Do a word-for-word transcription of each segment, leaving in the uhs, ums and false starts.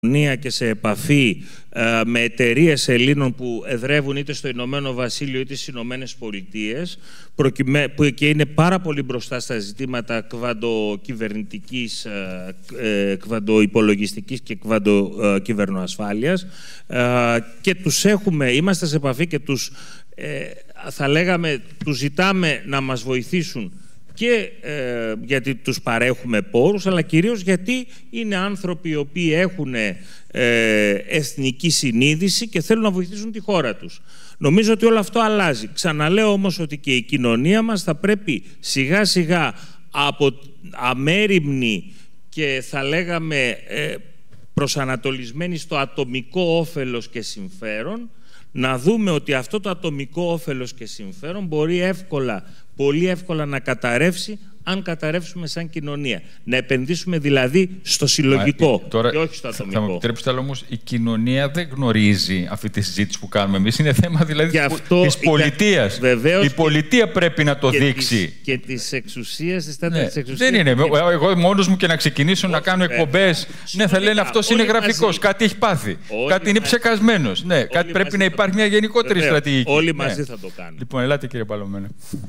και σε επαφή ε, με εταιρείες Ελλήνων που εδρεύουν είτε στο Ηνωμένο Βασίλειο είτε στις Ηνωμένες Πολιτείες, που και είναι πάρα πολύ μπροστά στα ζητήματα κβαντοκυβερνητικής, ε, κβαντοϋπολογιστικής και κβαντοκυβερνοασφάλειας, ε, και τους έχουμε, είμαστε σε επαφή και τους, ε, θα λέγαμε, τους ζητάμε να μας βοηθήσουν και ε, γιατί τους παρέχουμε πόρους, αλλά κυρίως γιατί είναι άνθρωποι οι οποίοι έχουν ε, εθνική συνείδηση και θέλουν να βοηθήσουν τη χώρα τους. Νομίζω ότι όλο αυτό αλλάζει. Ξαναλέω όμως ότι και η κοινωνία μας θα πρέπει σιγά σιγά από αμέριμνη και θα λέγαμε ε, προσανατολισμένη στο ατομικό όφελος και συμφέρον, να δούμε ότι αυτό το ατομικό όφελος και συμφέρον μπορεί εύκολα, πολύ εύκολα να καταρρεύσει αν καταρρεύσουμε σαν κοινωνία. Να επενδύσουμε δηλαδή στο συλλογικό. Μα, τώρα, και όχι στο ατομικό. Θα μου επιτρέψετε, αλλά όμως η κοινωνία δεν γνωρίζει αυτή τη συζήτηση που κάνουμε εμείς. Είναι θέμα δηλαδή αυτό, της πολιτείας. Βεβαίως, η πολιτεία και, πρέπει να το και δείξει. Της, και της εξουσίας, της τέτοιας ναι, της εξουσίας. Δεν είναι. Και... Εγώ μόνος μου και να ξεκινήσω όχι, να κάνω εκπομπές. Ναι, θα λένε αυτός είναι γραφικός. Κάτι έχει πάθει. Όλοι κάτι είναι ψεκασμένος. Ναι, κάτι πρέπει να υπάρχει μια γενικότερη στρατηγική. Όλοι μαζί θα το κάνουν. Λοιπόν, ελάτε κύριε Παλωμένα.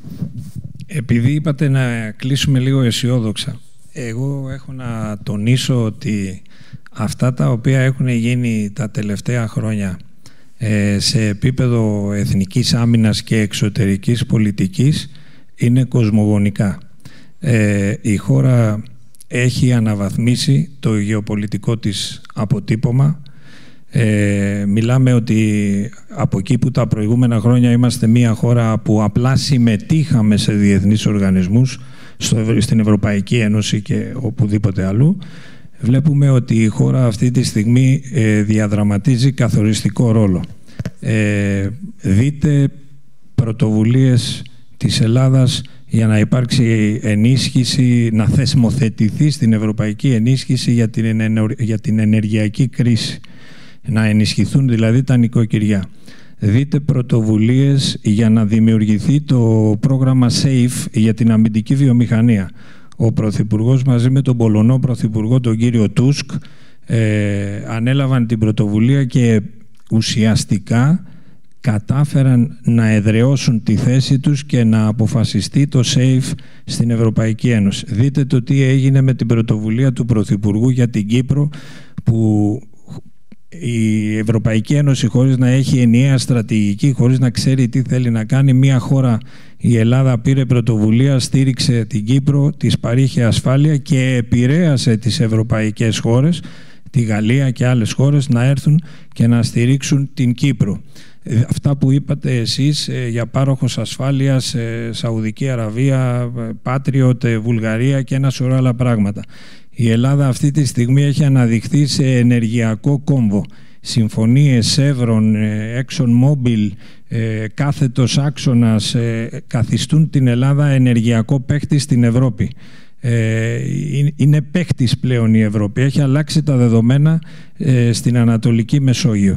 Επειδή είπατε να κλείσουμε λίγο αισιόδοξα, εγώ έχω να τονίσω ότι αυτά τα οποία έχουν γίνει τα τελευταία χρόνια ε, σε επίπεδο εθνικής άμυνας και εξωτερικής πολιτικής είναι κοσμογονικά. Ε, η χώρα έχει αναβαθμίσει το γεωπολιτικό της αποτύπωμα. Ε, μιλάμε ότι από εκεί που τα προηγούμενα χρόνια είμαστε μια χώρα που απλά συμμετείχαμε σε διεθνείς οργανισμούς, στο, στην Ευρωπαϊκή Ένωση και οπουδήποτε αλλού, βλέπουμε ότι η χώρα αυτή τη στιγμή ε, διαδραματίζει καθοριστικό ρόλο. Ε, δείτε πρωτοβουλίες της Ελλάδας για να υπάρξει ενίσχυση, να θεσμοθετηθεί στην ευρωπαϊκή ενίσχυση για την, για την ενεργειακή κρίση. Να ενισχυθούν δηλαδή τα νοικοκυριά. Δείτε πρωτοβουλίες για να δημιουργηθεί το πρόγραμμα SAFE για την αμυντική βιομηχανία. Ο Πρωθυπουργός μαζί με τον Πολωνό Πρωθυπουργό, τον κύριο Τούσκ, ε, ανέλαβαν την πρωτοβουλία και ουσιαστικά κατάφεραν να εδραιώσουν τη θέση τους και να αποφασιστεί το SAFE στην Ευρωπαϊκή Ένωση. Δείτε το τι έγινε με την πρωτοβουλία του Πρωθυπουργού για την Κύπρο, που η Ευρωπαϊκή Ένωση, χωρίς να έχει ενιαία στρατηγική, χωρίς να ξέρει τι θέλει να κάνει, μια χώρα, η Ελλάδα, πήρε πρωτοβουλία, στήριξε την Κύπρο, της παρήχε ασφάλεια και επηρέασε τις ευρωπαϊκές χώρες, τη Γαλλία και άλλες χώρες, να έρθουν και να στηρίξουν την Κύπρο. Αυτά που είπατε εσείς για πάροχος ασφάλειας, Σαουδική Αραβία, Patriot, Βουλγαρία και ένα σωρό άλλα πράγματα. Η Ελλάδα αυτή τη στιγμή έχει αναδειχθεί σε ενεργειακό κόμβο. Συμφωνίες Chevron, ExxonMobil, κάθετος άξονας καθιστούν την Ελλάδα ενεργειακό παίκτη στην Ευρώπη. Είναι παίκτης πλέον η Ευρώπη. Έχει αλλάξει τα δεδομένα στην Ανατολική Μεσόγειο.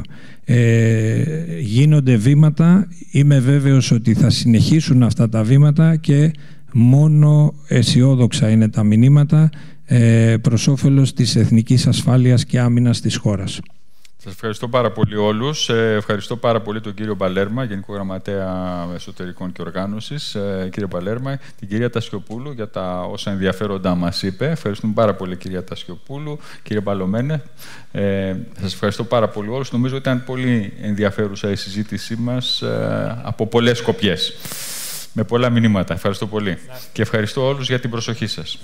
Γίνονται βήματα. Είμαι βέβαιος ότι θα συνεχίσουν αυτά τα βήματα και μόνο αισιόδοξα είναι τα μηνύματα προς όφελος της εθνικής ασφάλειας και άμυνας της χώρας. Σας ευχαριστώ πάρα πολύ όλους. Ευχαριστώ πάρα πολύ τον κύριο Μπαλέρμα, Γενικό Γραμματέα Εσωτερικών και Οργάνωσης. Κύριε Μπαλέρμα, την κυρία Τασιοπούλου για τα όσα ενδιαφέροντα μας είπε. Ευχαριστούμε πάρα πολύ κυρία Τασιοπούλου. Κύριε Παλωμένε, ε, σας ευχαριστώ πάρα πολύ όλους. Νομίζω ότι ήταν πολύ ενδιαφέρουσα η συζήτησή μας ε, από πολλές σκοπιές. Με πολλά μηνύματα. Ευχαριστώ πολύ. Να. Και ευχαριστώ όλους για την προσοχή σας.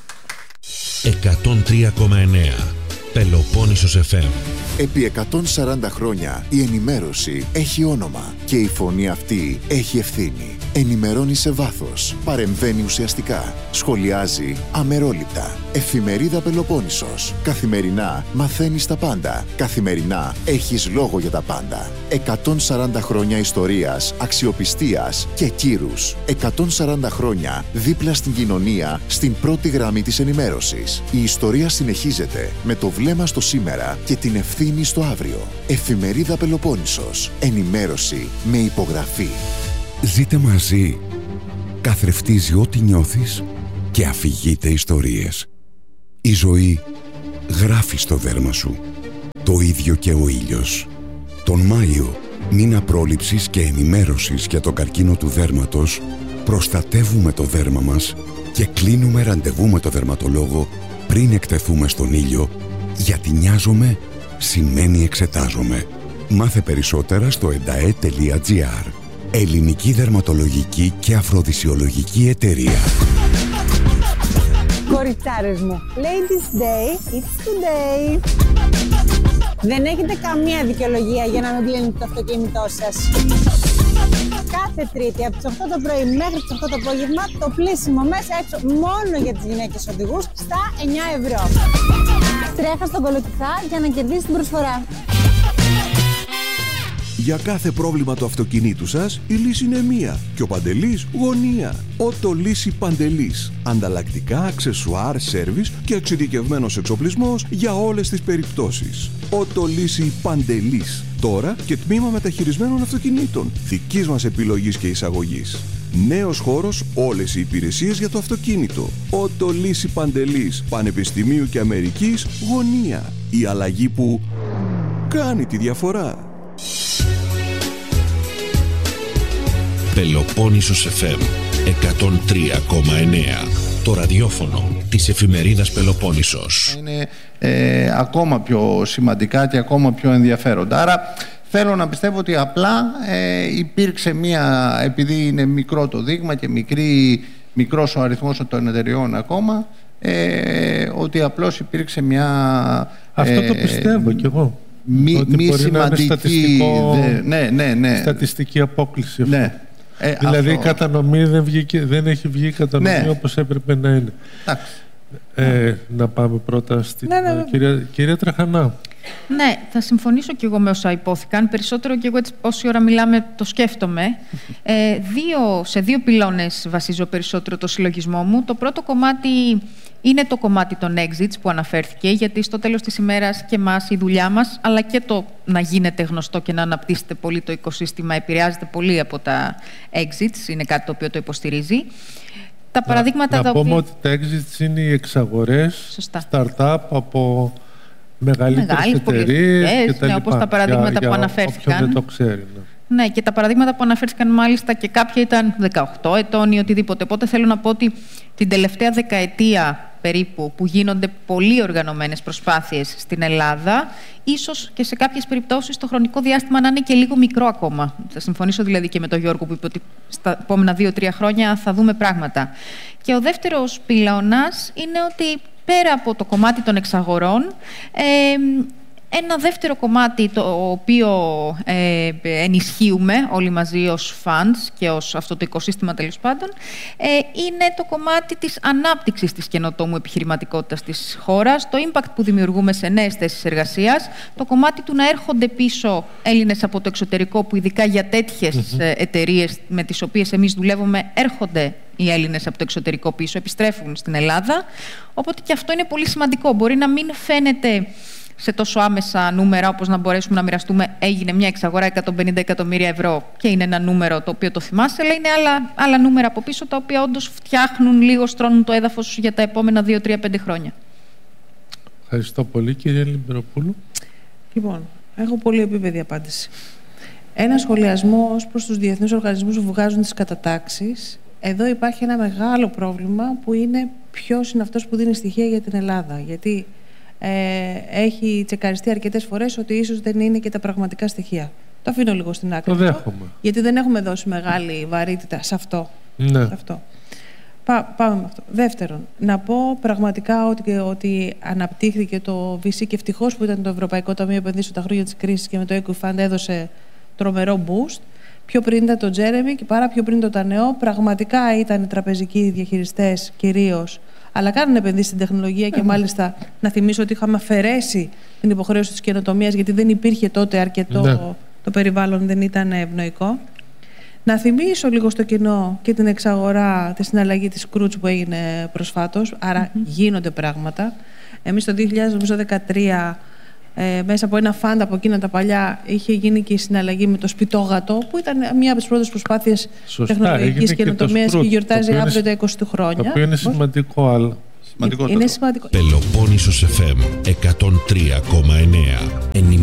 εκατόν τρία κόμμα εννέα Πελοπόννησος εφ εμ. Επί εκατόν σαράντα χρόνια η ενημέρωση έχει όνομα και η φωνή αυτή έχει ευθύνη. Ενημερώνει σε βάθος, παρεμβαίνει ουσιαστικά, σχολιάζει αμερόληπτα. Εφημερίδα Πελοπόννησος. Καθημερινά μαθαίνεις τα πάντα. Καθημερινά έχεις λόγο για τα πάντα. εκατόν σαράντα χρόνια ιστορίας, αξιοπιστίας και κύρους. εκατόν σαράντα χρόνια δίπλα στην κοινωνία, στην πρώτη γραμμή της ενημέρωσης. Η ιστορία συνεχίζεται με το βλέμμα στο σήμερα και την ευθύνη στο αύριο. Εφημερίδα Πελοπόννησος. Ενημέρωση με υπογραφή. Ζείτε μαζί. Καθρεφτίζει ό,τι νιώθεις και αφηγείται ιστορίες. Η ζωή γράφει στο δέρμα σου. το ίδιο και ο ήλιος. Τον Μάιο, μήνα πρόληψης και ενημέρωσης για τον καρκίνο του δέρματος, προστατεύουμε το δέρμα μας και κλείνουμε ραντεβού με το δερματολόγο πριν εκτεθούμε στον ήλιο, γιατί νοιάζομαι σημαίνει εξετάζομαι. Μάθε περισσότερα στο εντα ε τελεία τζι άρ. Ελληνική Δερματολογική και Αφροδισιολογική Εταιρεία. Κοριτσάρες μου, Ladies Day, it's today. Δεν έχετε καμία δικαιολογία για να μην πλύνετε το αυτοκίνητό σας. Κάθε Τρίτη από τις οκτώ το πρωί μέχρι τις οκτώ το απόγευμα το πλύσιμο μέσα έξω μόνο για τις γυναίκες οδηγούς στα εννιά ευρώ. Τρέχα στον Κολοκυθά για να κερδίσεις την προσφορά. Για κάθε πρόβλημα του αυτοκινήτου σας, η λύση είναι μία και ο Παντελής γωνία. Οτολύση Παντελής. Ανταλλακτικά, αξεσουάρ, σέρβις και εξειδικευμένος εξοπλισμός για όλες τις περιπτώσεις. Οτολύση Παντελής. Τώρα και τμήμα μεταχειρισμένων αυτοκινήτων. Δικής μας επιλογής και εισαγωγής. Νέος χώρος, όλες οι υπηρεσίες για το αυτοκίνητο. Οτολύση Παντελής. Πανεπιστημίου και Αμερικής γωνία. Η αλλαγή που κάνει τη διαφορά. Πελοπόννησος εφ εμ εκατόν τρία κόμμα εννέα. Το ραδιόφωνο της εφημερίδας Πελοπόννησος. Είναι ε, ακόμα πιο σημαντικά και ακόμα πιο ενδιαφέροντα. Άρα θέλω να πιστεύω ότι απλά ε, υπήρξε μία, επειδή είναι μικρό το δείγμα και μικρή, μικρός ο αριθμός των εταιριών ακόμα, ε, ότι απλώς υπήρξε μια... Αυτό ε, το πιστεύω κι εγώ. Μη, ότι μη μπορεί σημαντική, να είναι στατιστικό, δε, ναι, ναι, ναι. στατιστική απόκληση. Ναι. Ε, δηλαδή αυτό... η κατανομή δεν, βγήκε, δεν έχει βγει η κατανομή ναι. όπως έπρεπε να είναι. Ε, να πάμε πρώτα στην ναι, ναι, ναι. Κυρία, κυρία Τραχανά. Ναι, θα συμφωνήσω κι εγώ με όσα υπόθηκαν. Περισσότερο κι εγώ έτσι πόση ώρα μιλάμε το σκέφτομαι. Ε, δύο, σε δύο πυλώνες βασίζω περισσότερο το συλλογισμό μου. Το πρώτο κομμάτι είναι το κομμάτι των exits που αναφέρθηκε, γιατί στο τέλος της ημέρας και εμάς η δουλειά μας, αλλά και το να γίνετε γνωστό και να αναπτύσσετε πολύ το οικοσύστημα επηρεάζεται πολύ από τα exits, είναι κάτι το οποίο το υποστηρίζει. Τα παραδείγματα να, τα να πούμε οποία... ότι τα exits είναι οι εξαγορές, Σωστά. startup από μεγαλύτερες εταιρείες και τα ναι, λοιπά. Όπως τα παραδείγματα για, που για αναφέρθηκαν. Όποιον δεν το ξέρει. Ναι. Ναι, και τα παραδείγματα που αναφέρθηκαν μάλιστα και κάποια ήταν δεκαοκτώ ετών ή οτιδήποτε. Οπότε θέλω να πω ότι την τελευταία δεκαετία περίπου που γίνονται πολύ οργανωμένες προσπάθειες στην Ελλάδα, ίσως και σε κάποιες περιπτώσεις το χρονικό διάστημα να είναι και λίγο μικρό ακόμα. Θα συμφωνήσω δηλαδή και με τον Γιώργο που είπε ότι στα επόμενα δύο τρία χρόνια θα δούμε πράγματα. Και ο δεύτερος πυλώνας είναι ότι πέρα από το κομμάτι των εξαγορών, ε, ένα δεύτερο κομμάτι το οποίο ε, ενισχύουμε όλοι μαζί ως funds και ως αυτό το οικοσύστημα τέλος πάντων ε, είναι το κομμάτι της ανάπτυξης της καινοτόμου επιχειρηματικότητας της χώρας, το impact που δημιουργούμε σε νέες θέσεις εργασίας, το κομμάτι του να έρχονται πίσω Έλληνες από το εξωτερικό που ειδικά για τέτοιες mm-hmm. εταιρείες με τις οποίες εμείς δουλεύουμε έρχονται οι Έλληνες από το εξωτερικό πίσω, επιστρέφουν στην Ελλάδα, οπότε και αυτό είναι πολύ σημαντικό. Μπορεί να μην φαίνεται σε τόσο άμεσα νούμερα όπως να μπορέσουμε να μοιραστούμε έγινε μια εξαγορά εκατόν πενήντα εκατομμύρια ευρώ και είναι ένα νούμερο το οποίο το θυμάσαι, αλλά είναι άλλα, άλλα νούμερα από πίσω τα οποία όντως φτιάχνουν λίγο, στρώνουν το έδαφος για τα επόμενα δύο τρία πέντε χρόνια. Ευχαριστώ πολύ κύριε Λιμπεροπούλου. Λοιπόν, έχω πολύ επίπεδη απάντηση. Ένα σχολιασμό ως προς τους διεθνείς οργανισμούς που βγάζουν τις κατατάξεις. Εδώ υπάρχει ένα μεγάλο πρόβλημα που είναι ποιος είναι αυτός που δίνει στοιχεία για την Ελλάδα. Γιατί ε, έχει τσεκαριστεί αρκετές φορές ότι ίσως δεν είναι και τα πραγματικά στοιχεία. Το αφήνω λίγο στην άκρη. Το δέχομαι. Γιατί δεν έχουμε δώσει μεγάλη βαρύτητα σε αυτό. Ναι. Σε αυτό. Πά, πάμε με αυτό. Δεύτερον, να πω πραγματικά ότι, ότι αναπτύχθηκε το βι σι και ευτυχώς που ήταν το Ευρωπαϊκό Ταμείο Επενδύσεων τα χρόνια της κρίσης και με το Equifund έδωσε τρομερό boost. Πιο πριν ήταν το Τζέρεμι και πάρα πιο πριν το Τανεό. Πραγματικά ήταν οι τραπεζικοί διαχειριστές κυρίως, αλλά κάνουν επενδύσεις στην τεχνολογία και μάλιστα να θυμίσω ότι είχαμε αφαιρέσει την υποχρέωση της καινοτομίας γιατί δεν υπήρχε τότε αρκετό, ναι. Το περιβάλλον δεν ήταν ευνοϊκό. Να θυμίσω λίγο στο κοινό και την εξαγορά, τη συναλλαγή της Κρούτς που έγινε προσφάτως, άρα mm-hmm. γίνονται πράγματα. Εμείς το δύο χιλιάδες δεκατρία Ε, μέσα από ένα φαντ από εκείνα τα παλιά είχε γίνει και η συναλλαγή με το Σπιτόγατο που ήταν μία από τις πρώτες προσπάθειες τεχνολογικής καινοτομίας και, και γιορτάζει αύριο τα είκοσι του χρόνια. Το οποίο είναι σημαντικό, αλλά είναι σημαντικό. Πελοπόννησος εφ εμ εκατόν τρία κόμμα εννέα.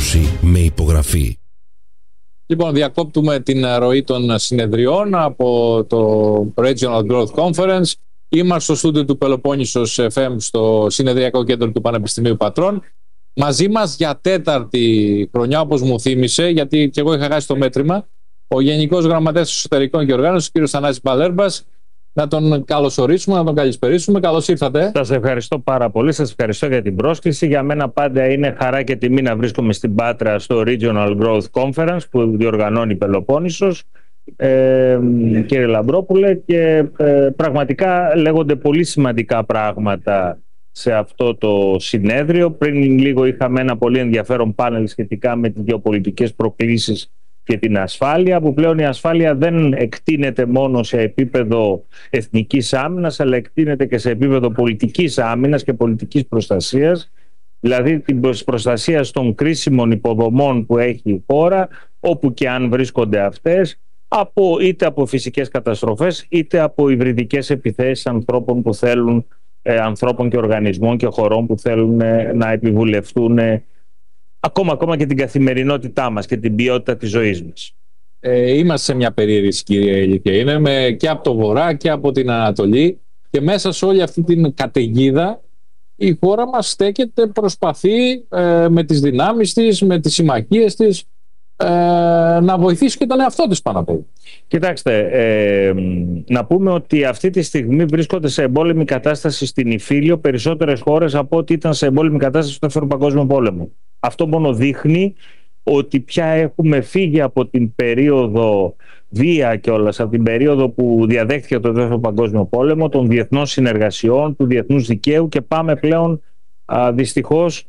ενημέρωση με υπογραφή. Λοιπόν, διακόπτουμε την ροή των συνεδριών από το Regional Growth Conference. Είμαστε στο στούντιο του Πελοπόννησος εφ εμ στο Συνεδριακό Κέντρο του Πανεπιστημίου Πατρών. Μαζί μας για τέταρτη χρονιά, όπως μου θύμισε, γιατί και εγώ είχα χάσει το μέτρημα, ο Γενικός Γραμματέας Εσωτερικών και Οργάνωσης, κ. Θανάσης Μπαλέρμπας. Να τον καλωσορίσουμε, να τον καλησπερίσουμε. Καλώς ήρθατε. Σας ευχαριστώ πάρα πολύ. Σας ευχαριστώ για την πρόσκληση. Για μένα πάντα είναι χαρά και τιμή να βρίσκομαι στην Πάτρα στο Regional Growth Conference που διοργανώνει η Πελοπόννησος. Ε, κύριε Λαμπρόπουλε, και ε, πραγματικά λέγονται πολύ σημαντικά πράγματα σε αυτό το συνέδριο. Πριν λίγο είχαμε ένα πολύ ενδιαφέρον πάνελ σχετικά με τις γεωπολιτικές προκλήσεις και την ασφάλεια, που πλέον η ασφάλεια δεν εκτείνεται μόνο σε επίπεδο εθνικής άμυνας, αλλά εκτείνεται και σε επίπεδο πολιτικής άμυνας και πολιτικής προστασίας, δηλαδή την προστασία των κρίσιμων υποδομών που έχει η χώρα, όπου και αν βρίσκονται αυτές, από, είτε από φυσικές καταστροφές, είτε από υβριδικές επιθέσεις ανθρώπων που θέλουν, ε, ανθρώπων και οργανισμών και χωρών που θέλουν ε, να επιβουλευτούν ε, Ακόμα, ακόμα και την καθημερινότητά μας και την ποιότητα της ζωής μας. Ε, είμαστε σε μια περίεργη, κύριε Ηλικέ. Είναι με, και από το βορρά και από την Ανατολή, και μέσα σε όλη αυτή την καταιγίδα η χώρα μας στέκεται, προσπαθεί ε, με τις δυνάμεις της, με τις συμμαχίες της ε, να βοηθήσει και τον εαυτό της πάνω από όλο. Κοιτάξτε, ε, να πούμε ότι αυτή τη στιγμή βρίσκονται σε εμπόλεμη κατάσταση στην Ιφίλιο περισσότερες χώρες από ό,τι ήταν σε εμπόλεμη κατάσταση στο Δεύτερο Παγκόσμιο Πόλεμο. Αυτό μόνο δείχνει ότι πια έχουμε φύγει από την περίοδο βία κιόλας, από την περίοδο που διαδέχθηκε το Δεύτερο Παγκόσμιο Πόλεμο, των διεθνών συνεργασιών, του διεθνούς δικαίου, και πάμε πλέον α, δυστυχώς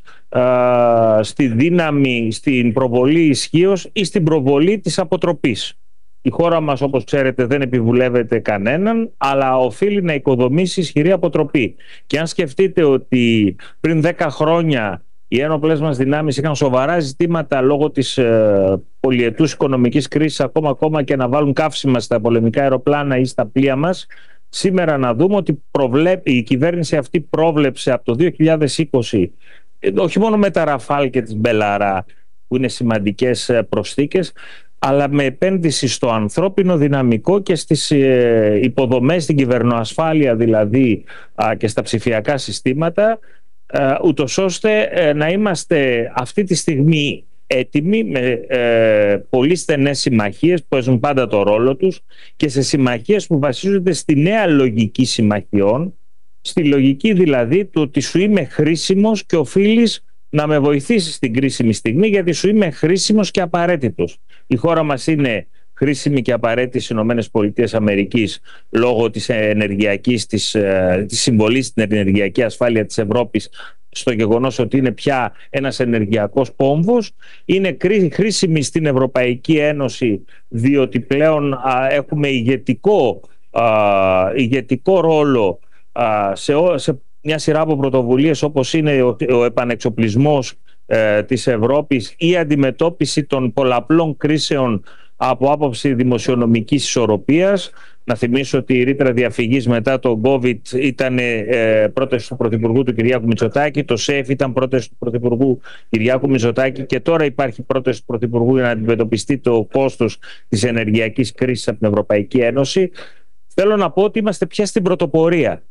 α, στη δύναμη, στην προβολή ισχύως ή στην προβολή της αποτροπής. Η χώρα μας, όπως ξέρετε, δεν επιβουλεύεται κανέναν, αλλά οφείλει να οικοδομήσει ισχυρή αποτροπή. Και αν σκεφτείτε ότι πριν δέκα χρόνια οι ένοπλες μας δυνάμεις είχαν σοβαρά ζητήματα λόγω της ε, πολυετούς οικονομικής κρίσης, ακόμα, ακόμα και να βάλουν καύσιμα στα πολεμικά αεροπλάνα ή στα πλοία μας, σήμερα να δούμε ότι προβλέπει, η κυβέρνηση αυτή πρόβλεψε από το δύο χιλιάδες είκοσι, όχι μόνο με τα Ραφάλ και τις Μπελαρά, που είναι σημαντικές προσθήκες, αλλά με επένδυση στο ανθρώπινο δυναμικό και στις ε, υποδομές, στην κυβερνοασφάλεια δηλαδή, α, και στα ψηφιακά συστήματα, ε, ούτως ώστε ε, να είμαστε αυτή τη στιγμή έτοιμοι με ε, πολύ στενές συμμαχίες που παίζουν πάντα το ρόλο τους, και σε συμμαχίες που βασίζονται στη νέα λογική συμμαχιών, στη λογική δηλαδή του ότι σου είμαι χρήσιμος και οφείλεις να με βοηθήσεις στην κρίσιμη στιγμή, γιατί σου είμαι χρήσιμος και απαραίτητος. Η χώρα μας είναι χρήσιμη και απαραίτητη στις Ηνωμένες Πολιτείες Αμερικής λόγω της ενεργειακής, της, της συμβολής στην ενεργειακή ασφάλεια της Ευρώπης, στο γεγονός ότι είναι πια ένας ενεργειακός κόμβος. Είναι χρήσιμη στην Ευρωπαϊκή Ένωση διότι πλέον α, έχουμε ηγετικό, α, ηγετικό ρόλο α, σε, σε μια σειρά από πρωτοβουλίες, όπως είναι ο, ο επανεξοπλισμός ε, της Ευρώπης, η αντιμετώπιση των πολλαπλών κρίσεων από άποψη δημοσιονομικής ισορροπίας. Να θυμίσω ότι η ρήτρα διαφυγής μετά το COVID ήταν ε, πρόταση του Πρωθυπουργού του Κυριάκου Μητσοτάκη, το ΣΕΦ ήταν πρόταση του Πρωθυπουργού Κυριάκου Μητσοτάκη, και τώρα υπάρχει πρόταση του Πρωθυπουργού για να αντιμετωπιστεί το κόστος της ενεργειακής κρίσης από την Ευρωπαϊκή Ένωση. Θέλω να πω ότι είμαστε πια στην πρωτοπορία.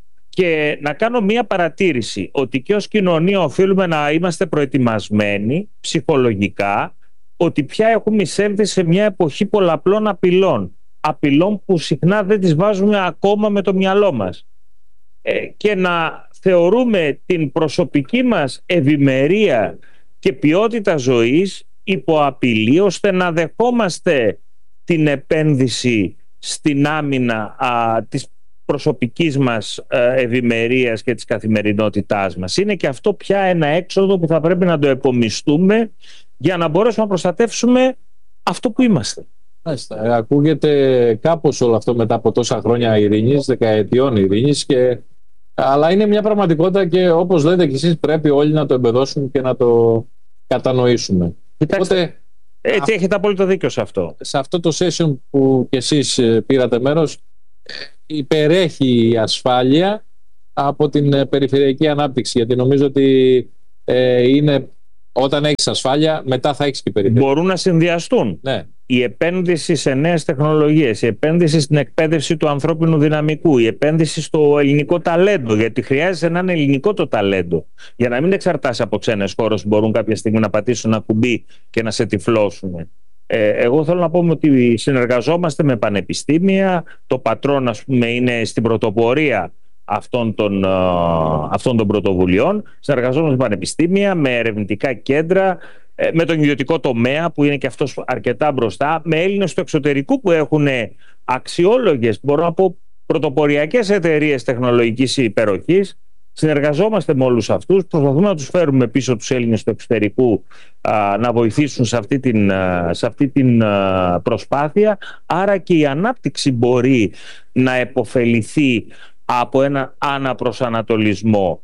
Και να κάνω μία παρατήρηση, ότι και ως κοινωνία οφείλουμε να είμαστε προετοιμασμένοι ψυχολογικά, ότι πια έχουμε εισέλθει σε μια εποχή πολλαπλών απειλών. Απειλών που συχνά δεν τις βάζουμε ακόμα με το μυαλό μας. Ε, και να θεωρούμε την προσωπική μας ευημερία και ποιότητα ζωής υπό απειλή, ώστε να δεχόμαστε την επένδυση στην άμυνα α, της προσωπικής μας ευημερίας και της καθημερινότητάς μας. Είναι και αυτό πια ένα έξοδο που θα πρέπει να το επομιστούμε για να μπορέσουμε να προστατεύσουμε αυτό που είμαστε. Μάλιστα. Ακούγεται κάπως όλο αυτό μετά από τόσα χρόνια ειρήνης, δεκαετιών ειρήνης, και... αλλά είναι μια πραγματικότητα και όπως λέτε και εσείς πρέπει όλοι να το εμπεδώσουμε και να το κατανοήσουμε. Κοιτάξτε, Οπότε, έτσι α... έχετε απόλυτο δίκιο σε αυτό. Σε αυτό το session που και εσείς πήρατε μέρος, υπερέχει η ασφάλεια από την περιφερειακή ανάπτυξη, γιατί νομίζω ότι ε, είναι όταν έχεις ασφάλεια, μετά θα έχεις και περιπέτεια. Μπορούν να συνδυαστούν. Ναι. Η επένδυση σε νέες τεχνολογίες, η επένδυση στην εκπαίδευση του ανθρώπινου δυναμικού, η επένδυση στο ελληνικό ταλέντο, γιατί χρειάζεται να είναι ελληνικό το ταλέντο, για να μην εξαρτάσει από ξένες χώρες που μπορούν κάποια στιγμή να πατήσουν ένα κουμπί και να σε τυφλώσουν. Ε, εγώ θέλω να πω ότι συνεργαζόμαστε με πανεπιστήμια, το πατρόν, ας πούμε, είναι στην πρωτοπορία αυτών των, αυτών των πρωτοβουλειών. Συνεργαζόμαστε με πανεπιστήμια, με ερευνητικά κέντρα, με τον ιδιωτικό τομέα που είναι και αυτός αρκετά μπροστά, με Έλληνες του εξωτερικού που έχουν αξιόλογες, μπορώ να πω, πρωτοποριακές εταιρείες τεχνολογικής υπεροχής. Συνεργαζόμαστε με όλους αυτούς, προσπαθούμε να τους φέρουμε πίσω τους Έλληνες του εξωτερικού α, να βοηθήσουν σε αυτή την, α, σε αυτή την α, προσπάθεια. Άρα και η ανάπτυξη μπορεί να επωφεληθεί από ένα αναπροσανατολισμό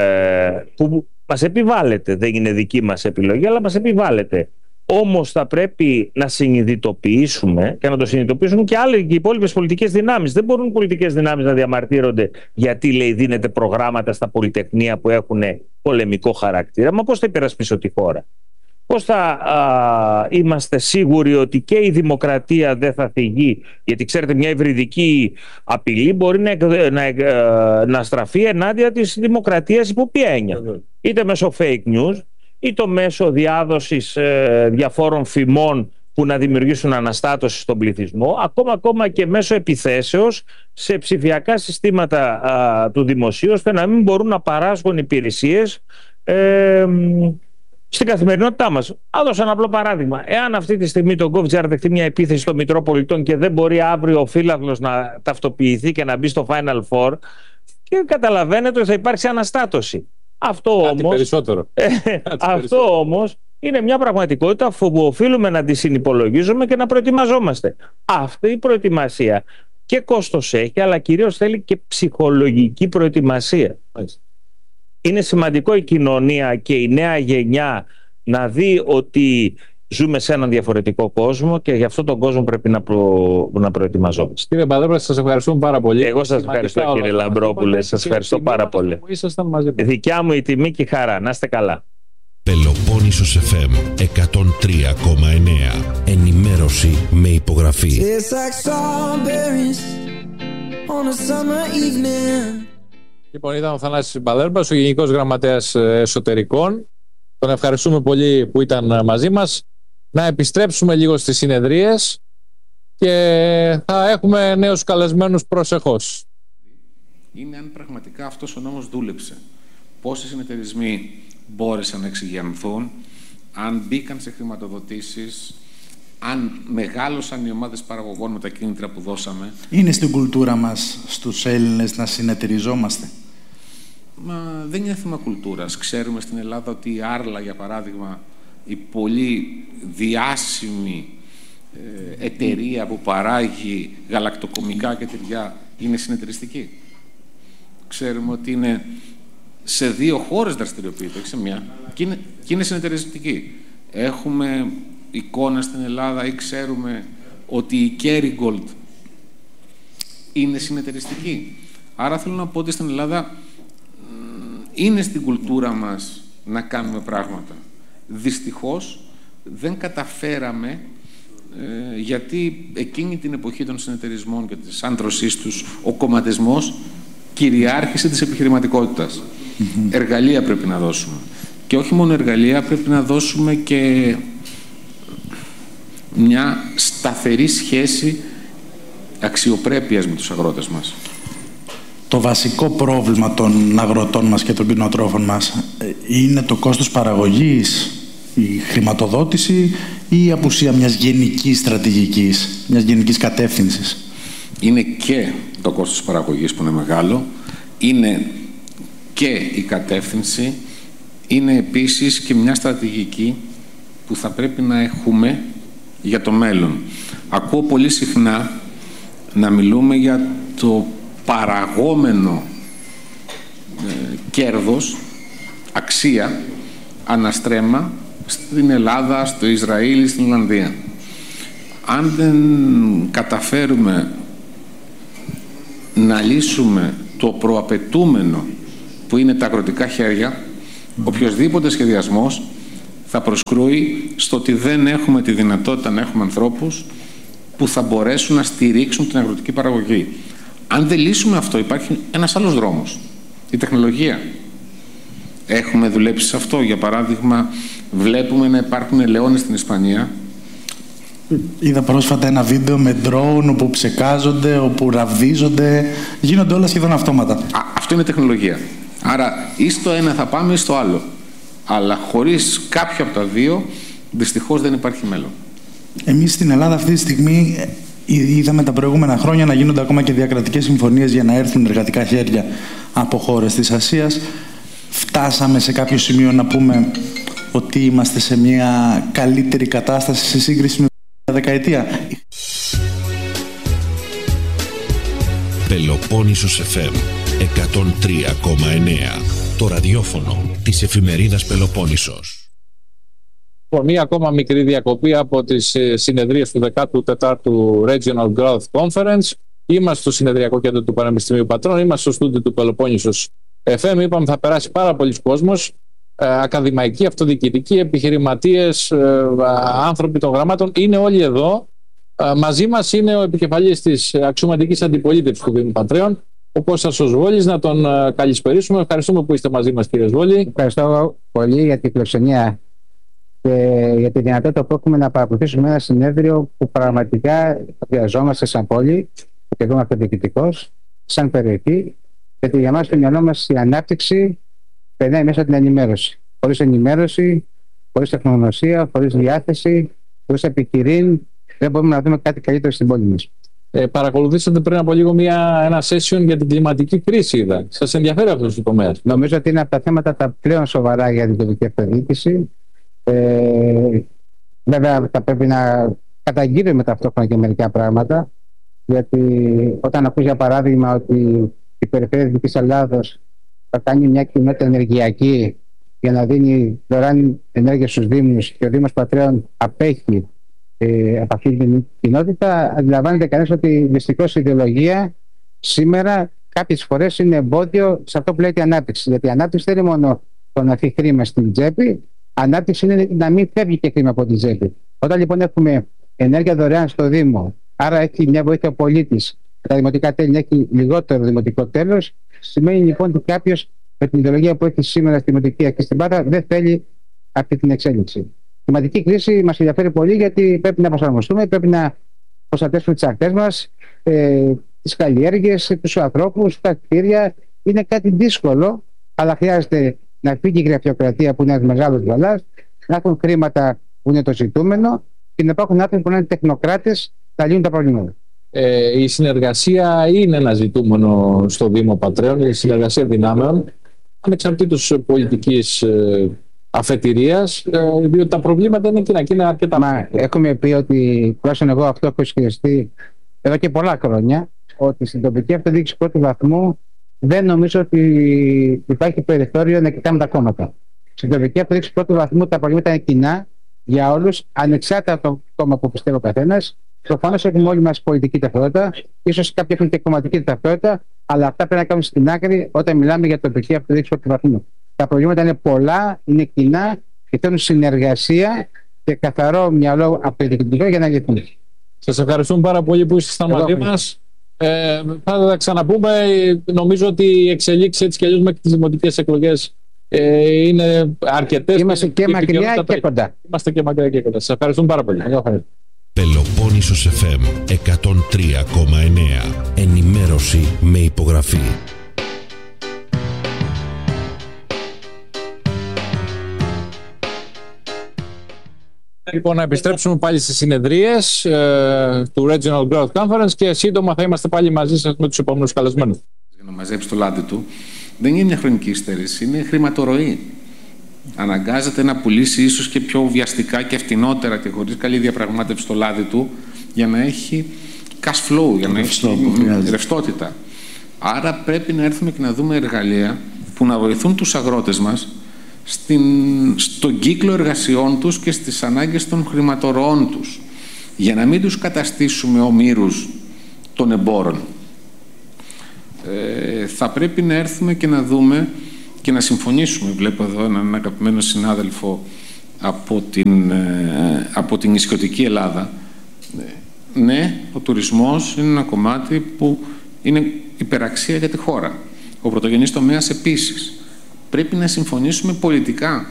ε, που μας επιβάλλεται, δεν είναι δική μας επιλογή, αλλά μας επιβάλλεται. Όμως θα πρέπει να συνειδητοποιήσουμε και να το συνειδητοποιήσουν και άλλοι και οι υπόλοιπες πολιτικές δυνάμεις. Δεν μπορούν οι πολιτικές δυνάμεις να διαμαρτύρονται γιατί, λέει, δίνεται προγράμματα στα πολυτεχνία που έχουν πολεμικό χαρακτήρα. Μα πώς θα υπερασπίσω τη χώρα? Πώς θα α, είμαστε σίγουροι ότι και η δημοκρατία δεν θα θυγεί? Γιατί ξέρετε, μια υβριδική απειλή μπορεί να, να, να στραφεί ενάντια της δημοκρατίας υπό ποια έννοια? Είτε μέσω fake news, είτε μέσω διάδοσης ε, διαφόρων φημών που να δημιουργήσουν αναστάτωση στον πληθυσμό, ακόμα, ακόμα και μέσω επιθέσεως σε ψηφιακά συστήματα α, του δημοσίου, ώστε να μην μπορούν να παράσχουν υπηρεσίες ε, στην καθημερινότητά μας. Θα δώσω ένα απλό παράδειγμα. Εάν αυτή τη στιγμή το GovGR δεχτεί μια επίθεση στο Μητρό Πολιτών και δεν μπορεί αύριο ο φύλαυλος να ταυτοποιηθεί και να μπει στο Final Four, και καταλαβαίνετε ότι θα υπάρξει αναστάτωση. Αυτό όμως, περισσότερο. αυτό όμως είναι μια πραγματικότητα που οφείλουμε να τη συνυπολογίζουμε και να προετοιμαζόμαστε. Αυτή η προετοιμασία και κόστος έχει, αλλά κυρίως θέλει και ψυχολογική προετοιμασία. Είναι σημαντικό η κοινωνία και η νέα γενιά να δει ότι ζούμε σε έναν διαφορετικό κόσμο και γι' αυτό τον κόσμο πρέπει να, προ... να προετοιμαζόμαστε. Κύριε Μπαλέρμα, σας ευχαριστούμε πάρα πολύ. Εγώ σας ευχαριστώ, κύριε Λαμπρόπουλε. Σας ευχαριστώ πάρα πολύ. Δικιά μου η τιμή και η χαρά. Να είστε καλά. Πελοπόννησος εφ εμ εκατόν τρία κόμμα εννέα. Ενημέρωση με υπογραφή. Λοιπόν, ήταν ο Θανάσης Μπαλέρμπας, ο Γενικός Γραμματέας Εσωτερικών. Τον ευχαριστούμε πολύ που ήταν μαζί μας. Να επιστρέψουμε λίγο στις συνεδρίες και θα έχουμε νέους καλεσμένους προσεχώς. Είναι αν πραγματικά αυτός ο νόμος δούλεψε. Πόσοι συνεταιρισμοί μπόρεσαν να εξηγιανθούν, αν μπήκαν σε χρηματοδοτήσεις, αν μεγάλωσαν οι ομάδες παραγωγών με τα κίνητρα που δώσαμε. Είναι στην κουλτούρα μας, στους Έλληνες, να συνεταιριζόμαστε? Μα δεν είναι θέμα κουλτούρας. Ξέρουμε στην Ελλάδα ότι η Άρλα, για παράδειγμα, η πολύ διάσημη ε, εταιρεία που παράγει γαλακτοκομικά και τυριά, είναι συνεταιριστική. Ξέρουμε ότι είναι σε δύο χώρες δραστηριοποιείται, όχι σε μια, και είναι, και είναι συνεταιριστική. Έχουμε εικόνα στην Ελλάδα ή ξέρουμε ότι η Kerrygold είναι συνεταιριστική. Άρα θέλω να πω ότι στην Ελλάδα είναι στην κουλτούρα μας να κάνουμε πράγματα. Δυστυχώς δεν καταφέραμε, ε, γιατί εκείνη την εποχή των συνεταιρισμών και της άντρωσής τους ο κομματισμός κυριάρχησε της επιχειρηματικότητας. Mm-hmm. Εργαλεία πρέπει να δώσουμε. Και όχι μόνο εργαλεία, πρέπει να δώσουμε και μια σταθερή σχέση αξιοπρέπειας με τους αγρότες μας. Το βασικό πρόβλημα των αγροτών μας και των κτηνοτρόφων μας είναι το κόστος παραγωγής, η χρηματοδότηση ή η απουσία μιας γενικής στρατηγικής, μιας γενικής κατεύθυνσης? Είναι και το κόστος παραγωγής που είναι μεγάλο, είναι και η κατεύθυνση, είναι επίσης και μια στρατηγική που θα πρέπει να έχουμε για το μέλλον. Ακούω πολύ συχνά να μιλούμε για το παραγόμενο ε, κέρδος, αξία, αναστρέμμα στην Ελλάδα, στο Ισραήλ, στην Ολλανδία. Αν δεν καταφέρουμε να λύσουμε το προαπαιτούμενο που είναι τα αγροτικά χέρια, οποιοσδήποτε σχεδιασμός θα προσκρούει στο ότι δεν έχουμε τη δυνατότητα να έχουμε ανθρώπους που θα μπορέσουν να στηρίξουν την αγροτική παραγωγή. Αν δεν λύσουμε αυτό, υπάρχει ένας άλλος δρόμος. Η τεχνολογία. Έχουμε δουλέψει σε αυτό. Για παράδειγμα, βλέπουμε να υπάρχουν ελαιώνες στην Ισπανία. Είδα πρόσφατα ένα βίντεο με ντρόουν όπου ψεκάζονται, όπου ραβδίζονται. Γίνονται όλα σχεδόν αυτόματα. Α, αυτό είναι τεχνολογία. Άρα ή στο ένα θα πάμε ή στο άλλο. Αλλά χωρίς κάποιο από τα δύο, δυστυχώς δεν υπάρχει μέλλον. Εμείς στην Ελλάδα αυτή τη στιγμή είδαμε τα προηγούμενα χρόνια να γίνονται ακόμα και διακρατικές συμφωνίες για να έρθουν εργατικά χέρια από χώρες της Ασίας. Φτάσαμε σε κάποιο σημείο να πούμε ότι είμαστε σε μια καλύτερη κατάσταση σε σύγκριση με την δεκαετία. Πελοπόννησος εφ εμ εκατόν τρία κόμμα εννέα. Το ραδιόφωνο της εφημερίδας Πελοπόννησος. Μία ακόμα μικρή διακοπή από τις συνεδρίες του δέκατου τετάρτου Regional Growth Conference. Είμαστε στο συνεδριακό κέντρο του Πανεπιστημίου Πατρών, είμαστε στο στούντιο του Πελοπόννησος εφ εμ. Είπαμε θα περάσει πάρα πολλοί κόσμος, ακαδημαϊκοί, αυτοδιοικητικοί, επιχειρηματίες, άνθρωποι των γραμμάτων. Είναι όλοι εδώ. Μαζί μας είναι ο επικεφαλής της αξιωματικής αντιπολίτευσης του Δήμου Πατρέων, ο Κώστας ο Σβόλης. Να τον καλησπερίσουμε. Ευχαριστούμε που είστε μαζί μας, κύριε Σβόλη. Ευχαριστώ πολύ για την φιλοξενία και για τη δυνατότητα που έχουμε να παρακολουθήσουμε ένα συνέδριο που πραγματικά χρειαζόμαστε σαν πόλη, και εγώ είμαι αυτοδιοικητικός, σαν περιοχή, γιατί για μας στο μυαλό μας η ανάπτυξη περνάει μέσα από την ενημέρωση. Χωρίς ενημέρωση, χωρίς τεχνογνωσία, χωρίς διάθεση, χωρίς επιχειρήν, δεν μπορούμε να δούμε κάτι καλύτερο στην πόλη μας. Ε, παρακολουθήσατε πριν από λίγο μια, ένα session για την κλιματική κρίση, είδα. Σας ενδιαφέρει αυτό το τομέα? Νομίζω ότι είναι από τα θέματα τα πλέον σοβαρά για την τοπική αυτοδιοίκηση. Ε, βέβαια θα πρέπει να καταγγείλουμε ταυτόχρονα και μερικά πράγματα, γιατί όταν ακούς για παράδειγμα ότι η περιφέρεια της Δυτικής Ελλάδος θα κάνει μια κοινότητα ενεργειακή για να δίνει δωρεάν ενέργεια στους Δήμους και ο Δήμος Πατρέων απέχει ε, από αυτή την κοινότητα, αντιλαμβάνεται κανείς ότι δυστυχώς η ιδεολογία σήμερα κάποιες φορές είναι εμπόδιο σε αυτό που λέγεται ανάπτυξη. Γιατί η ανάπτυξη δεν είναι μόνο το να φύγει χρήμα στην τσέπη, ανάπτυξη είναι να μην φεύγει και χρήμα από την τσέπη. Όταν λοιπόν έχουμε ενέργεια δωρεάν στο Δήμο, άρα έχει μια βοήθεια ο πολίτης, τα δημοτικά τέλη έχει λιγότερο δημοτικό τέλος, σημαίνει λοιπόν ότι κάποιος με την ιδεολογία που έχει σήμερα στη Δημοτική και στην Πάτρα δεν θέλει αυτή την εξέλιξη. Η κλιματική κρίση μας ενδιαφέρει πολύ, γιατί πρέπει να προσαρμοστούμε, πρέπει να προστατεύσουμε τις ακτές μας, ε, τις καλλιέργειες, τους ανθρώπους, τα κτίρια. Είναι κάτι δύσκολο, αλλά χρειάζεται να φύγει η γραφειοκρατία που είναι ένα μεγάλο βαλάς, να έχουν χρήματα που είναι το ζητούμενο και να υπάρχουν άνθρωποι που να είναι τεχνοκράτες να λύνουν τα προβλήματα. Ε, η συνεργασία είναι ένα ζητούμενο στο Δήμο Πατρέων, η συνεργασία δυνάμεων, ανεξαρτήτως πολιτικής ε, αφετηρίας, ε, διότι τα προβλήματα είναι κοινά και είναι αρκετά. Μα έχουμε πει ότι, τουλάχιστον εγώ αυτό έχω ισχυριστεί εδώ και πολλά χρόνια, ότι στην τοπική αυτοδιοίκηση πρώτου βαθμού δεν νομίζω ότι υπάρχει περιθώριο να κοιτάμε τα κόμματα. Στην τοπική αυτοδιοίκηση πρώτου βαθμού τα προβλήματα είναι κοινά για όλους, ανεξάρτητα από το κόμμα που πιστεύει ο καθένας. Προφανώς έχουμε όλοι μας πολιτική ταυτότητα, ίσως κάποιοι έχουν και κομματική ταυτότητα, αλλά αυτά πρέπει να κάνουμε στην άκρη όταν μιλάμε για τοπική αυτοδιοίκηση πρώτου βαθμού. Τα προβλήματα είναι πολλά, είναι κοινά και θέλουν συνεργασία και καθαρό μυαλό αυτοδιοικητικό για να λυθούν. Σας ευχαριστούμε πάρα πολύ που ήσασταν μαζί μας. Ε, θα τα ξαναπούμε. Νομίζω ότι οι εξελίξεις έτσι κι αλλιώς μέχρι τις δημοτικές εκλογές ε, είναι αρκετές. Είμαστε και μακριά και κοντά. Είμαστε και μακριά και κοντά. Σας ευχαριστούμε πάρα πολύ. Πελοπόννησος εφ εμ εκατόν τρία κόμμα εννέα. Ενημέρωση με υπογραφή. Λοιπόν, να επιστρέψουμε πάλι στις συνεδρίες ε, του Regional Growth Conference και σύντομα θα είμαστε πάλι μαζί σας με τους επόμενους καλεσμένους. Για να μαζέψει το λάδι του, δεν είναι μια χρονική υστέρηση, είναι χρηματορροή. Αναγκάζεται να πουλήσει ίσως και πιο βιαστικά και φτηνότερα και χωρίς καλή διαπραγμάτευση το λάδι του για να έχει cash flow, για να έχει ρευστότητα. Άρα πρέπει να έρθουμε και να δούμε εργαλεία που να βοηθούν τους αγρότες μας στην, στον κύκλο εργασιών τους και στις ανάγκες των χρηματορροών τους, για να μην τους καταστήσουμε ομήρους των εμπόρων. Ε, θα πρέπει να έρθουμε και να δούμε και να συμφωνήσουμε. Βλέπω εδώ έναν αγαπημένο συνάδελφο από την, από την νησιωτική Ελλάδα. Ναι, ο τουρισμός είναι ένα κομμάτι που είναι υπεραξία για τη χώρα. Ο πρωτογενής τομέας επίσης. Πρέπει να συμφωνήσουμε πολιτικά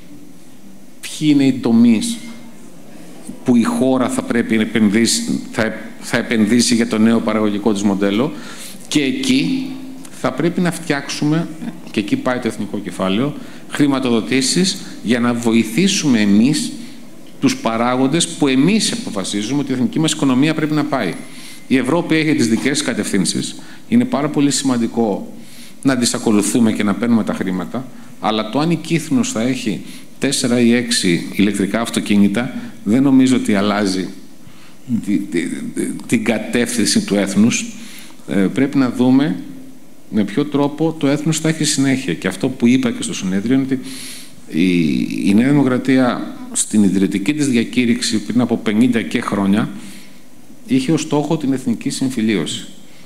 ποιοι είναι οι τομείς που η χώρα θα πρέπει να επενδύσει, θα, θα επενδύσει για το νέο παραγωγικό της μοντέλο, και εκεί θα πρέπει να φτιάξουμε, και εκεί πάει το εθνικό κεφάλαιο, χρηματοδοτήσεις για να βοηθήσουμε εμείς τους παράγοντες που εμείς αποφασίζουμε ότι η εθνική μας οικονομία πρέπει να πάει. Η Ευρώπη έχει τις δικές κατευθύνσεις. Είναι πάρα πολύ σημαντικό να τις ακολουθούμε και να παίρνουμε τα χρήματα, αλλά το αν η Κύθνος θα έχει τέσσερα ή έξι ηλεκτρικά αυτοκίνητα δεν νομίζω ότι αλλάζει τη, τη, τη, την κατεύθυνση του έθνους. Ε, πρέπει να δούμε με ποιο τρόπο το έθνος θα έχει συνέχεια. Και αυτό που είπα και στο συνέδριο είναι ότι η, η Νέα Δημοκρατία στην ιδρυτική της διακήρυξη πριν από πενήντα και χρόνια είχε ως στόχο την εθνική συμφιλίωση.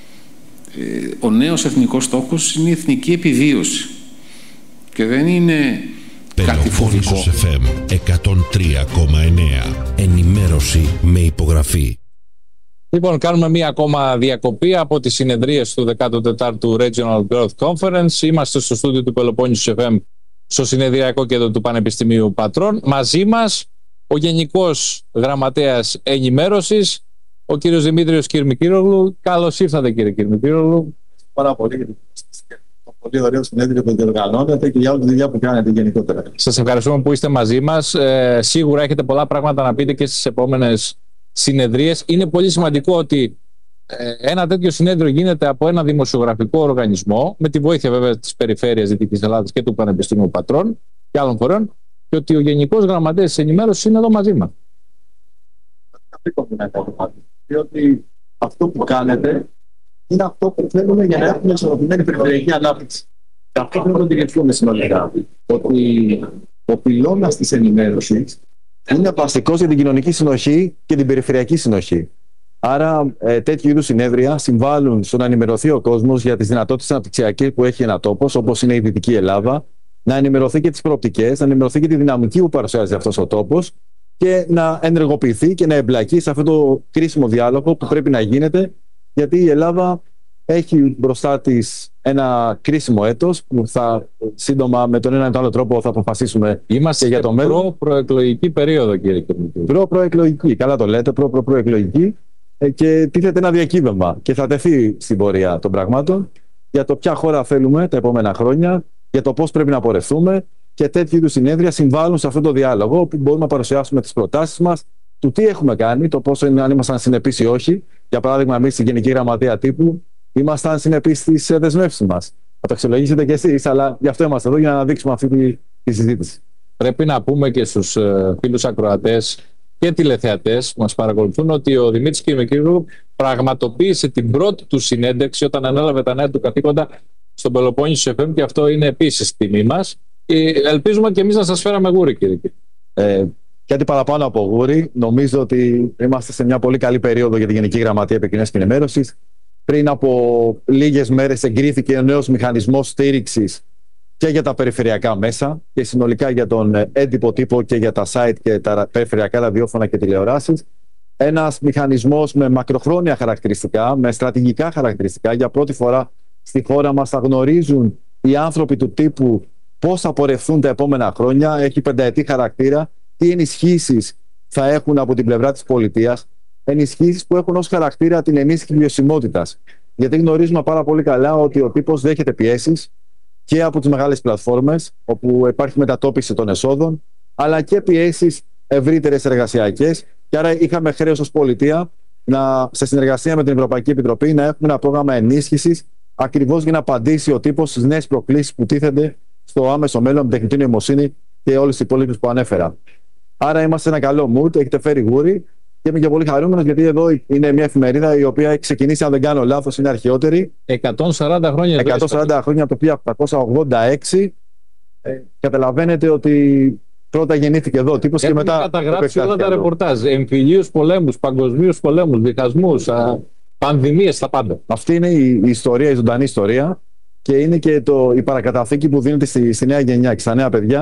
Ε, ο νέος εθνικός στόχος είναι η εθνική επιβίωση και δεν είναι Πελοπόννησος εφ εμ εκατόν τρία κόμμα εννέα. Ενημέρωση με υπογραφή. Λοιπόν, κάνουμε μία ακόμα διακοπή από τις συνεδρίες του δέκατου τετάρτου Regional Growth Conference. Είμαστε στο στούντιο του Πελοπόννησος εφ εμ στο συνεδριακό κέντρο του Πανεπιστημίου Πατρών. Μαζί μας ο Γενικός Γραμματέας Ενημέρωσης, ο κύριος Δημήτριος Κυρμικύρογλου. Καλώς ήρθατε, κύριε Κυρμικύρογλου. Πάρα πολύ. Πολύ ωραίο συνέδριο που διοργανώνετε και για όλη τη δουλειά που κάνετε γενικότερα. Σας ευχαριστούμε που είστε μαζί μας. Ε, σίγουρα έχετε πολλά πράγματα να πείτε και στις επόμενες συνεδρίες. Είναι πολύ σημαντικό ότι ε, ένα τέτοιο συνέδριο γίνεται από ένα δημοσιογραφικό οργανισμό, με τη βοήθεια βέβαια της Περιφέρειας Δυτικής Ελλάδας και του Πανεπιστημίου Πατρών και άλλων φορέων, και ότι ο Γενικός Γραμματέας της Ενημέρωσης είναι εδώ μαζί μας. Διότι αυτό που κάνετε είναι αυτό που θέλουμε για να έχουμε ισορροπημένη περιφερειακή ανάπτυξη. Και αυτό πρέπει να το αντιληφθούμε συνολικά. Ότι ο πυλώνας της ενημέρωσης είναι βασικός για την κοινωνική συνοχή και την περιφερειακή συνοχή. Άρα, ε, τέτοιου είδους συνέδρια συμβάλλουν στο να ενημερωθεί ο κόσμος για τις δυνατότητες αναπτυξιακές που έχει ένα τόπος, όπως είναι η Δυτική Ελλάδα, να ενημερωθεί και τις προοπτικές, να ενημερωθεί και τη δυναμική που παρουσιάζει αυτός ο τόπος και να ενεργοποιηθεί και να εμπλακεί σε αυτό το κρίσιμο διάλογο που πρέπει να γίνεται. Γιατί η Ελλάδα έχει μπροστά της ένα κρίσιμο έτος που θα σύντομα με τον ένα ή τον άλλο τρόπο θα αποφασίσουμε. Είμαστε για το μέλλον. Προ-προεκλογική περίοδο, κύριε Κυρμικύρογλου. Προ-προεκλογική, καλά το λέτε, προ-προεκλογική. Και τίθεται ένα διακύβευμα και θα τεθεί στην πορεία των πραγμάτων για το ποια χώρα θέλουμε τα επόμενα χρόνια, για το πώς πρέπει να πορευτούμε, και τέτοιου είδους συνέδρια συμβάλλουν σε αυτό το διάλογο όπου μπορούμε να παρουσιάσουμε τις προτάσεις μας, του τι έχουμε κάνει, το πόσο είναι, αν ήμασταν συνεπείς ή όχι. Για παράδειγμα, εμείς στη Γενική Γραμματεία Τύπου ήμασταν συνεπείς στις δεσμεύσεις μας. Θα το αξιολογήσετε κι εσείς, αλλά γι' αυτό είμαστε εδώ, για να αναδείξουμε αυτή τη, τη συζήτηση. Πρέπει να πούμε και στους ε, φίλους ακροατές και τηλεθεατές που μας παρακολουθούν ότι ο Δημήτρης Κυρμικύρογλου πραγματοποίησε την πρώτη του συνέντευξη όταν ανέλαβε τα νέα του καθήκοντα στον Πελοπόννησο εφ εμ, και αυτό είναι επίσης τιμή μας. Και ελπίζουμε και εμείς να σας φέραμε γούρι, κύριε. Ε, Κάτι παραπάνω από γούρι. Νομίζω ότι είμαστε σε μια πολύ καλή περίοδο για τη Γενική Γραμματεία Επικοινωνίας και Ενημέρωσης. Πριν από λίγες μέρες εγκρίθηκε ο νέος μηχανισμός στήριξης και για τα περιφερειακά μέσα και συνολικά για τον έντυπο τύπο και για τα site και τα περιφερειακά ραδιόφωνα και τηλεοράσεις. Ένας μηχανισμός με μακροχρόνια χαρακτηριστικά, με στρατηγικά χαρακτηριστικά. Για πρώτη φορά στη χώρα μας θα γνωρίζουν οι άνθρωποι του τύπου πώς θα πορευθούν τα επόμενα χρόνια. Έχει πενταετή χαρακτήρα. Τι ενισχύσεις θα έχουν από την πλευρά της πολιτείας, ενισχύσεις που έχουν ως χαρακτήρα την ενίσχυση βιωσιμότητας. Γιατί γνωρίζουμε πάρα πολύ καλά ότι ο τύπος δέχεται πιέσεις και από τις μεγάλες πλατφόρμες, όπου υπάρχει μετατόπιση των εσόδων, αλλά και πιέσεις ευρύτερες εργασιακές. Και άρα είχαμε χρέος ως πολιτεία, να, σε συνεργασία με την Ευρωπαϊκή Επιτροπή, να έχουμε ένα πρόγραμμα ενίσχυσης, ακριβώς για να απαντήσει ο τύπος στις νέες προκλήσεις που τίθενται στο άμεσο μέλλον με τεχνητή νοημοσύνη και όλους τους υπόλοιπους που ανέφερα. Άρα είμαστε σε ένα καλό mood, έχετε φέρει γούρι και είμαι και πολύ χαρούμενος, γιατί εδώ είναι μια εφημερίδα η οποία έχει ξεκινήσει, αν δεν κάνω λάθος, είναι αρχαιότερη. εκατόν σαράντα χρόνια. εκατόν σαράντα χρόνια από το χίλια οκτακόσια ογδόντα έξι. Ε, καταλαβαίνετε ότι πρώτα γεννήθηκε εδώ τύπος και μετά. Έχουν καταγράψει όλα τα ρεπορτάζ. Εμφυλίους πολέμους, παγκοσμίους πολέμους, διχασμούς, πανδημίες, τα πάντα. Αυτή είναι η, η ιστορία, η ζωντανή ιστορία. Και είναι και το, η παρακαταθήκη που δίνεται στη, στη νέα γενιά και στα νέα παιδιά,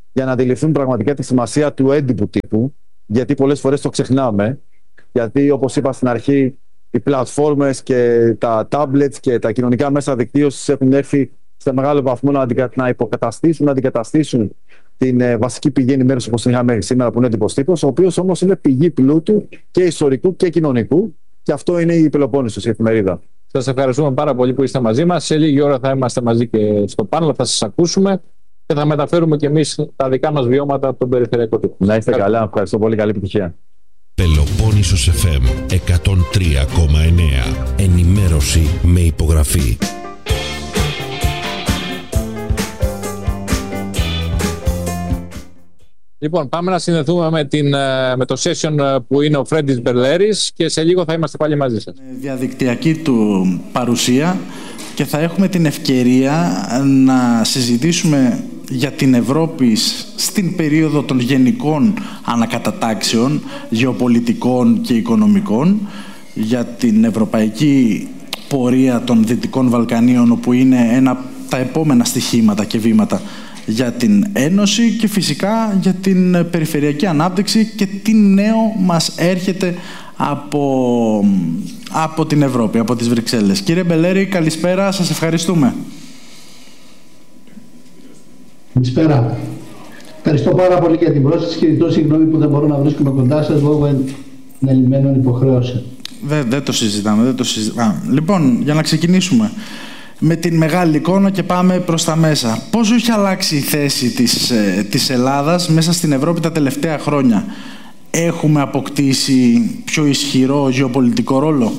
για να αντιληφθούν πραγματικά τη σημασία του έντυπου τύπου, γιατί πολλές φορές το ξεχνάμε. Γιατί, όπως είπα στην αρχή, οι πλατφόρμες και τα tablets και τα κοινωνικά μέσα δικτύωσης έχουν έρθει σε μεγάλο βαθμό να, αντικα... να υποκαταστήσουν, να αντικαταστήσουν την ε, βασική πηγή ενημέρωσης όπως την είχαμε σήμερα, που είναι ο έντυπος τύπος, ο οποίος όμως είναι πηγή πλούτου και ιστορικού και κοινωνικού, και αυτό είναι η Πελοπόννησος, η εφημερίδα. Σας ευχαριστούμε πάρα πολύ που είστε μαζί μας. Σε λίγη ώρα θα είμαστε μαζί και στο πάνελ, θα σας ακούσουμε και θα μεταφέρουμε και εμείς τα δικά μας βιώματα από τον περιφερειακό τύπο. Να είστε καλά, ευχαριστώ πολύ, καλή επιτυχία. Πελοπόννησος εφ εμ εκατόν τρία κόμμα εννέα. Ενημέρωση με υπογραφή. Λοιπόν, πάμε να συνδεθούμε με, την, με το session που είναι ο Φρέντις Μπερλέρης και σε λίγο θα είμαστε πάλι μαζί σας. Διαδικτυακή του παρουσία και θα έχουμε την ευκαιρία να συζητήσουμε για την Ευρώπη στην περίοδο των γενικών ανακατατάξεων γεωπολιτικών και οικονομικών, για την ευρωπαϊκή πορεία των Δυτικών Βαλκανίων, όπου είναι ένα από τα επόμενα στοιχήματα και βήματα για την Ένωση, και φυσικά για την περιφερειακή ανάπτυξη και τι νέο μας έρχεται από, από την Ευρώπη, από τις Βρυξέλλες. Κύριε Μπελέρη, καλησπέρα, σας ευχαριστούμε. Καλησπέρα. Ευχαριστώ πάρα πολύ για την πρόσκληση και ζητώ συγγνώμη που δεν μπορώ να βρίσκομαι κοντά σας λόγω ενελειμμένων υποχρεώσεων. Δεν, δεν το συζητάμε, δεν το συζητάμε. Λοιπόν, για να ξεκινήσουμε με την μεγάλη εικόνα και πάμε προς τα μέσα. Πώς έχει αλλάξει η θέση της, ε, της Ελλάδας μέσα στην Ευρώπη τα τελευταία χρόνια? Έχουμε αποκτήσει πιο ισχυρό γεωπολιτικό ρόλο?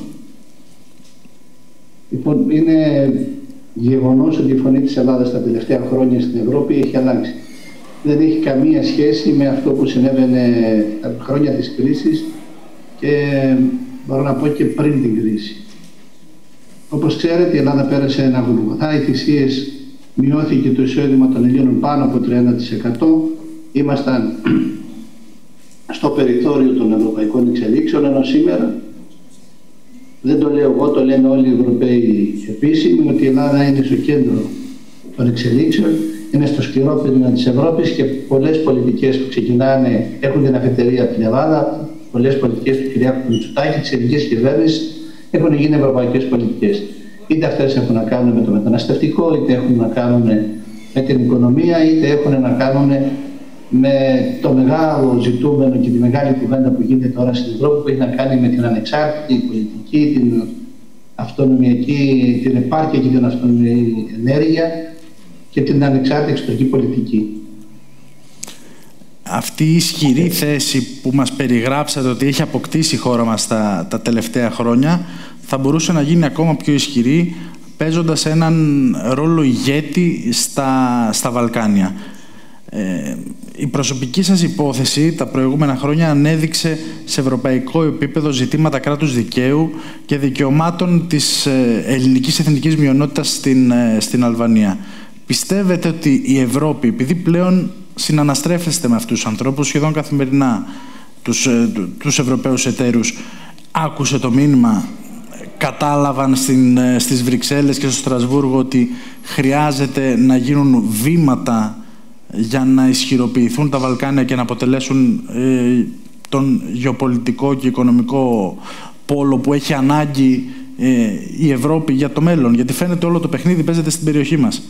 Λοιπόν, είναι γεγονός ότι η φωνή της Ελλάδας τα τελευταία χρόνια στην Ευρώπη έχει αλλάξει. Δεν έχει καμία σχέση με αυτό που συνέβαινε τα χρόνια της κρίσης και μπορώ να πω και πριν την κρίση. Όπως ξέρετε, η Ελλάδα πέρασε ένα γλουγοθά, οι θυσίες μειώθηκε το εισόδημα των Ελλήνων πάνω από τριάντα τοις εκατό. Ήμασταν στο περιθώριο των ευρωπαϊκών εξελίξεων, ενώ σήμερα, δεν το λέω εγώ, το λένε όλοι οι Ευρωπαίοι επίσημοι, ότι η Ελλάδα είναι στο κέντρο των εξελίξεων, είναι στο σκληρό πυρήνα της Ευρώπης και πολλές πολιτικές που ξεκινάνε έχουν την αφετηρία από την Ελλάδα, πολλές πολιτικές του Κυριάκου Μητσοτάκη, της ελληνικής κυβέρνησης, έχουν γίνει ευρωπαϊκές πολιτικές. Είτε αυτές έχουν να κάνουν με το μεταναστευτικό, είτε έχουν να κάνουν με την οικονομία, είτε έχουν να κάνουν με το μεγάλο ζητούμενο και τη μεγάλη κουβέντα που γίνεται τώρα στην Ευρώπη, που έχει να κάνει με την ανεξάρτητη πολιτική, την αυτονομιακή, την επάρκεια και την αυτονομιακή ενέργεια και την ανεξάρτητη εξωτερική πολιτική. Αυτή η ισχυρή θέση που μας περιγράψατε ότι έχει αποκτήσει η χώρα μας τα, τα τελευταία χρόνια θα μπορούσε να γίνει ακόμα πιο ισχυρή παίζοντας έναν ρόλο ηγέτη στα, στα Βαλκάνια. Ε, η προσωπική σας υπόθεση τα προηγούμενα χρόνια ανέδειξε σε ευρωπαϊκό επίπεδο ζητήματα κράτους δικαίου και δικαιωμάτων της ελληνικής εθνικής μειονότητας στην, στην Αλβανία. Πιστεύετε ότι η Ευρώπη, επειδή πλέον συναναστρέφεστε με αυτούς τους ανθρώπους σχεδόν καθημερινά, τους, τους Ευρωπαίους εταίρους, άκουσε το μήνυμα, κατάλαβαν στην, στις Βρυξέλλες και στο Στρασβούργο ότι χρειάζεται να γίνουν βήματα για να ισχυροποιηθούν τα Βαλκάνια και να αποτελέσουν ε, τον γεωπολιτικό και οικονομικό πόλο που έχει ανάγκη ε, η Ευρώπη για το μέλλον? Γιατί φαίνεται όλο το παιχνίδι παίζεται στην περιοχή μας.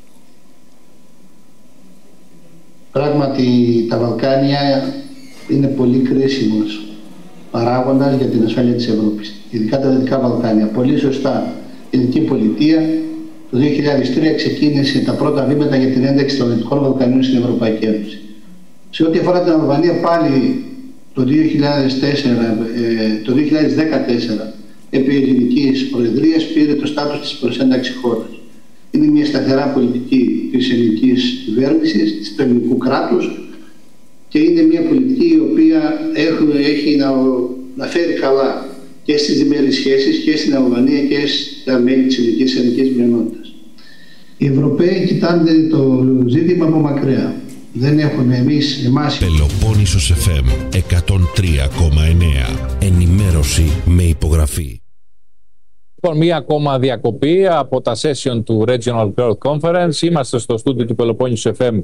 Πράγματι, τα Βαλκάνια είναι πολύ κρίσιμος παράγοντας για την ασφάλεια της Ευρώπης. Ειδικά τα Δυτικά Βαλκάνια. Πολύ σωστά, η ελληνική πολιτεία το δύο χιλιάδες τρία ξεκίνησε τα πρώτα βήματα για την ένταξη των Δυτικών Βαλκανίων στην Ευρωπαϊκή Ένωση. Σε ό,τι αφορά την Αλβανία, πάλι το δύο χιλιάδες τέσσερα, ε, το δύο χιλιάδες δεκατέσσερα, επί ελληνικής προεδρίας, πήρε το στάτους της προσένταξη χώρας. Είναι μια σταθερά πολιτική της ελληνικής κυβέρνησης, του ελληνικού κράτους, και είναι μια πολιτική η οποία έχει, έχει να, να φέρει καλά και στις διμερείς σχέσεις και στην Αλβανία και στα μέλη της ελληνικής εθνικής μειονότητας. Οι Ευρωπαίοι κοιτάνε το ζήτημα από μακριά. Δεν έχουμε εμείς, εμάς... Πελοπόννησος εφ εμ εκατόν τρία κόμμα εννέα. Ενημέρωση με υπογραφή. Λοιπόν, μία ακόμα διακοπή από τα session του Regional Growth Conference. Είμαστε στο στούντιο του Πελοπόννησος εφ εμ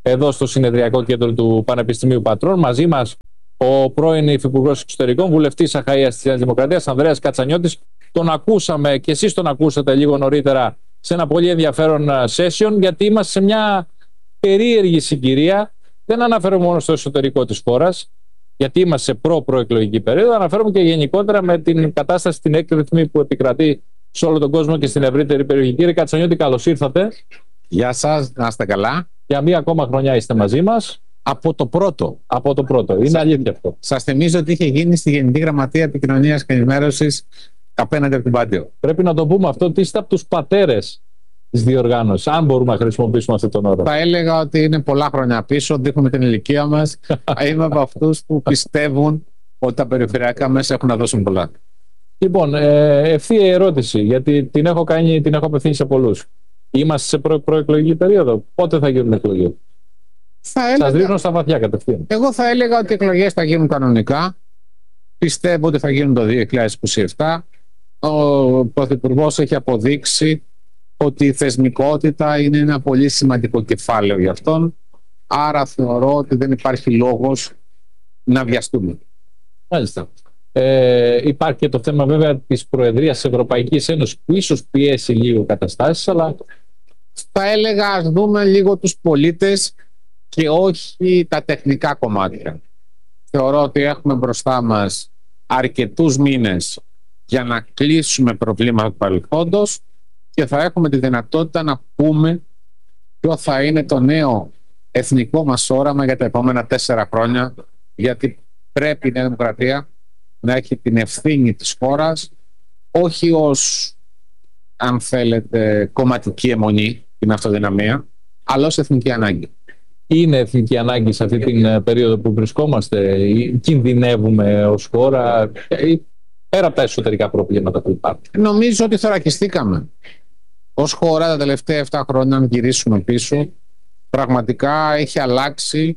εδώ στο συνεδριακό κέντρο του Πανεπιστημίου Πατρών. Μαζί μας ο πρώην Υφυπουργός Εξωτερικών, βουλευτής Αχαΐας της Νέας Δημοκρατίας, Ανδρέας Κατσανιώτης. Τον ακούσαμε και εσείς τον ακούσατε λίγο νωρίτερα σε ένα πολύ ενδιαφέρον session, γιατί είμαστε σε μια περίεργη συγκυρία. Δεν αναφέρομαι μόνο στο εσωτερικό της χώρας, γιατί είμαστε σε προ-προεκλογική περίοδο, αναφέρομαι και γενικότερα με την κατάσταση, την έκρηθμη που επικρατεί σε όλο τον κόσμο και στην ευρύτερη περιοχή. Κύριε Κατσανιώτη, καλώς ήρθατε. Γεια σας, να είστε καλά. Για μία ακόμα χρονιά είστε μαζί μας. Από το πρώτο. Από το πρώτο. Είναι αλήθεια αυτό. Σας θυμίζω ότι είχε γίνει στη Γενική Γραμματεία Επικοινωνίας και Ενημέρωσης απέναντι από την Πάντιο. Πρέπει να το πούμε αυτό, ότι είστε από τους πατέρες της διοργάνωσης, αν μπορούμε να χρησιμοποιήσουμε αυτόν τον όρο. Θα έλεγα ότι είναι πολλά χρόνια πίσω, δείχνουμε την ηλικία μας. Είμαι από αυτούς που πιστεύουν ότι τα περιφερειακά μέσα έχουν να δώσουν πολλά. Λοιπόν, ε, ευθεία ερώτηση, γιατί την έχω, κάνει, την έχω απευθύνει σε πολλούς. Είμαστε σε προ, προεκλογική περίοδο. Πότε θα γίνουν εκλογές? Θα έλεγα... Σας ρίχνω στα βαθιά κατευθείαν. Εγώ θα έλεγα ότι οι εκλογές θα γίνουν κανονικά. Πιστεύω ότι θα γίνουν το δύο χιλιάδες είκοσι επτά. Ο Πρωθυπουργός έχει αποδείξει ότι η θεσμικότητα είναι ένα πολύ σημαντικό κεφάλαιο για αυτόν. Άρα θεωρώ ότι δεν υπάρχει λόγος να βιαστούμε. Μάλιστα. Ε, υπάρχει και το θέμα βέβαια της Προεδρίας της Ευρωπαϊκής Ένωσης, που ίσως πιέσει λίγο καταστάσεις, αλλά θα έλεγα ας δούμε λίγο τους πολίτες και όχι τα τεχνικά κομμάτια. Θεωρώ ότι έχουμε μπροστά μας αρκετούς μήνες για να κλείσουμε προβλήματα του παρελθόντος και θα έχουμε τη δυνατότητα να πούμε ποιο θα είναι το νέο εθνικό μας όραμα για τα επόμενα τέσσερα χρόνια, γιατί πρέπει η Νέα Δημοκρατία να έχει την ευθύνη της χώρας, όχι ως, αν θέλετε, κομματική αιμονή, την αυτοδυναμία, αλλά ως εθνική ανάγκη. Είναι εθνική ανάγκη σε αυτή την περίοδο που βρισκόμαστε? Κινδυνεύουμε ως χώρα, πέρα από τα εσωτερικά προβλήματα που υπάρχουν? Νομίζω ότι θωρακιστήκαμε ως χώρα τα τελευταία επτά χρόνια. Αν γυρίσουμε πίσω, πραγματικά έχει αλλάξει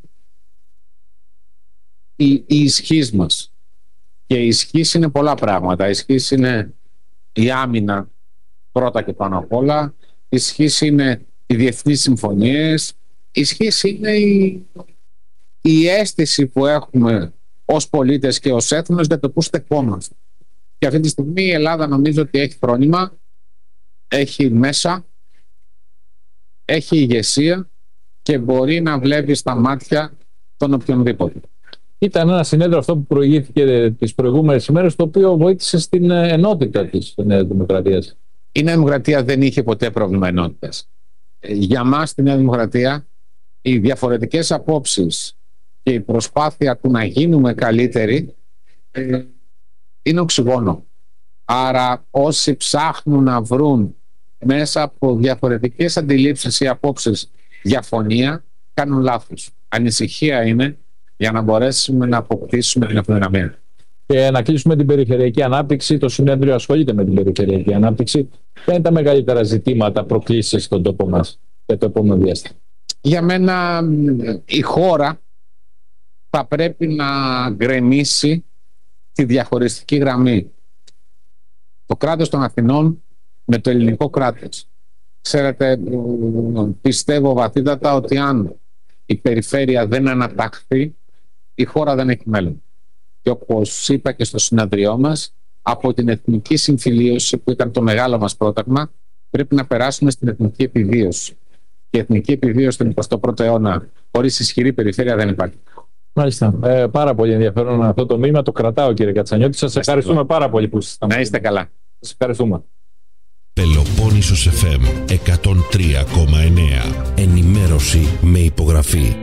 η, η ισχύς μας. Και η ισχύς είναι πολλά πράγματα. Η ισχύς είναι η άμυνα πρώτα και πάνω απ' όλα. Η ισχύς είναι οι διεθνείς συμφωνίες. Η ισχύς είναι η, η αίσθηση που έχουμε ως πολίτες και ως έθνος για το πού στεκόμαστε. Και αυτή τη στιγμή η Ελλάδα νομίζω ότι έχει φρόνημα, έχει μέσα, έχει ηγεσία και μπορεί να βλέπει στα μάτια τον οποιονδήποτε. Ήταν ένα συνέδριο αυτό που προηγήθηκε τις προηγούμενες ημέρες, το οποίο βοήθησε στην ενότητα της Νέας Δημοκρατίας. Η Νέα Δημοκρατία δεν είχε ποτέ πρόβλημα ενότητας. Για μας στη Νέα Δημοκρατία οι διαφορετικές απόψεις και η προσπάθεια του να γίνουμε καλύτεροι ε, είναι οξυγόνο. Άρα όσοι ψάχνουν να βρουν μέσα από διαφορετικές αντιλήψεις ή απόψεις διαφωνία, κάνουν λάθος. Ανησυχία είναι για να μπορέσουμε να αποκτήσουμε την αυτοδυναμία. Και να κλείσουμε την περιφερειακή ανάπτυξη. Το συνέδριο ασχολείται με την περιφερειακή ανάπτυξη. Ποια είναι τα μεγαλύτερα ζητήματα, προκλήσεις στον τόπο μας για το επόμενο διάστημα? Για μένα η χώρα θα πρέπει να γκρεμίσει τη διαχωριστική γραμμή. Το κράτος των Αθηνών με το ελληνικό κράτος. Ξέρετε, πιστεύω βαθύτατα ότι αν η περιφέρεια δεν αναταχθεί, η χώρα δεν έχει μέλλον. Και όπως είπα και στο συναδριό μας, από την εθνική συμφιλίωση που ήταν το μεγάλο μας πρόταγμα, πρέπει να περάσουμε στην εθνική επιβίωση. Και η εθνική επιβίωση στον εικοστό πρώτο αιώνα χωρίς ισχυρή περιφέρεια δεν υπάρχει. Μάλιστα. Ε, πάρα πολύ ενδιαφέρον αυτό το μήνυμα. Το κρατάω, κύριε Κατσανιώτη. Σας ευχαριστούμε πάρα πολύ που ήσασταν. Να είστε καλά. Σας ευχαριστούμε. Πελοπόννησος εφ εμ εκατόν τρία κόμμα εννέα. Ενημέρωση με υπογραφή.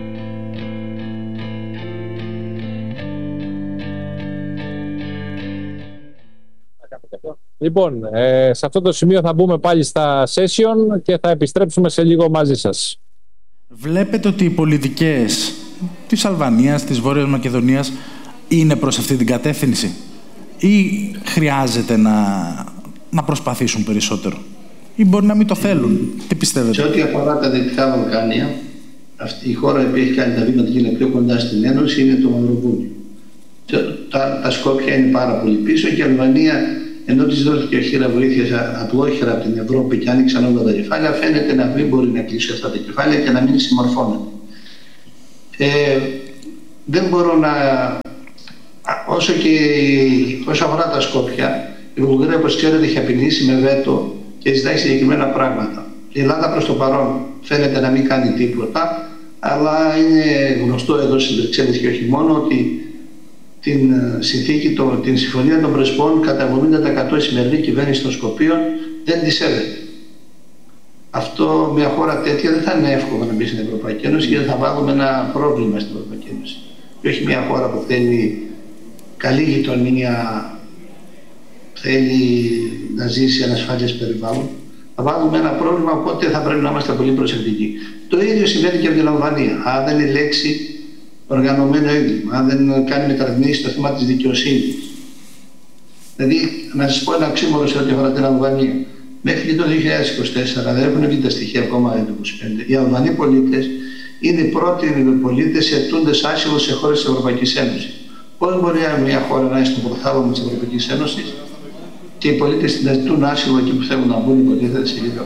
Λοιπόν, ε, σε αυτό το σημείο θα μπούμε πάλι στα session και θα επιστρέψουμε σε λίγο μαζί σας. Βλέπετε ότι οι πολιτικές της Αλβανίας, της Βόρειας Μακεδονίας είναι προς αυτή την κατεύθυνση ή χρειάζεται να, να προσπαθήσουν περισσότερο ή μπορεί να μην το θέλουν? Τι πιστεύετε? Σε ό,τι αφορά τα Δυτικά Βαλκάνια, αυτή η χώρα που έχει κάνει τα βήματα και είναι πιο κοντά στην Ένωση είναι το Μαυροβούνιο. Τα, τα Σκόπια είναι πάρα πολύ πίσω και η Αλβανία, ενώ της δόθηκε χείρα βοήθειας απλόχερα από την Ευρώπη και άνοιξαν όλα τα κεφάλαια, φαίνεται να μην μπορεί να κλείσει αυτά τα κεφάλαια και να μην συμμορφώνεται. Ε, δεν μπορώ να... Όσο και όσο αφορά τα Σκόπια, η Βουλγαρία, όπως ξέρετε, έχει απειλήσει με βέτο και ζητάει συγκεκριμένα πράγματα. Η Ελλάδα προς το παρόν φαίνεται να μην κάνει τίποτα, αλλά είναι γνωστό εδώ στις Βρυξέλλες και όχι μόνο ότι την συνθήκη, το, την συμφωνία των Πρεσπών κατά εβδομήντα τοις εκατό η σημερινή κυβέρνηση των Σκοπίων δεν τη σέβεται. Αυτό, μια χώρα τέτοια δεν θα είναι εύκολο να μπει στην Ευρωπαϊκή Ένωση και θα βάλουμε ένα πρόβλημα στην Ευρωπαϊκή Ένωση. Και όχι μια χώρα που θέλει καλή γειτονία, θέλει να ζήσει σε ανασφάλειες περιβάλλον. Θα βάλουμε ένα πρόβλημα, οπότε θα πρέπει να είμαστε πολύ προσεκτικοί. Το ίδιο συμβαίνει και από την Αλβανία. Αν δεν ελέγξει οργανωμένο έγκλημα, αν δεν κάνει μεταρρυθμίσεις στο θέμα της δικαιοσύνης. Δηλαδή, να σας πω ένα ξύμορο σε ό,τι αφορά την Αλβανία. Μέχρι και το δύο χιλιάδες είκοσι τέσσερα, δεν έχουν βγει τα στοιχεία ακόμα για το είκοσι πέντε, οι Αλβανοί πολίτες είναι οι πρώτοι πολίτες αιτούντες άσυλο σε χώρες της Ευρωπαϊκής Ένωσης. Πώς μπορεί μια χώρα να είναι στον προθάλαμο της Ευρωπαϊκής Ένωσης και οι πολίτες την αιτούν άσυλο εκεί που θέλουν να μπουν, υποτίθεται σε λίγο.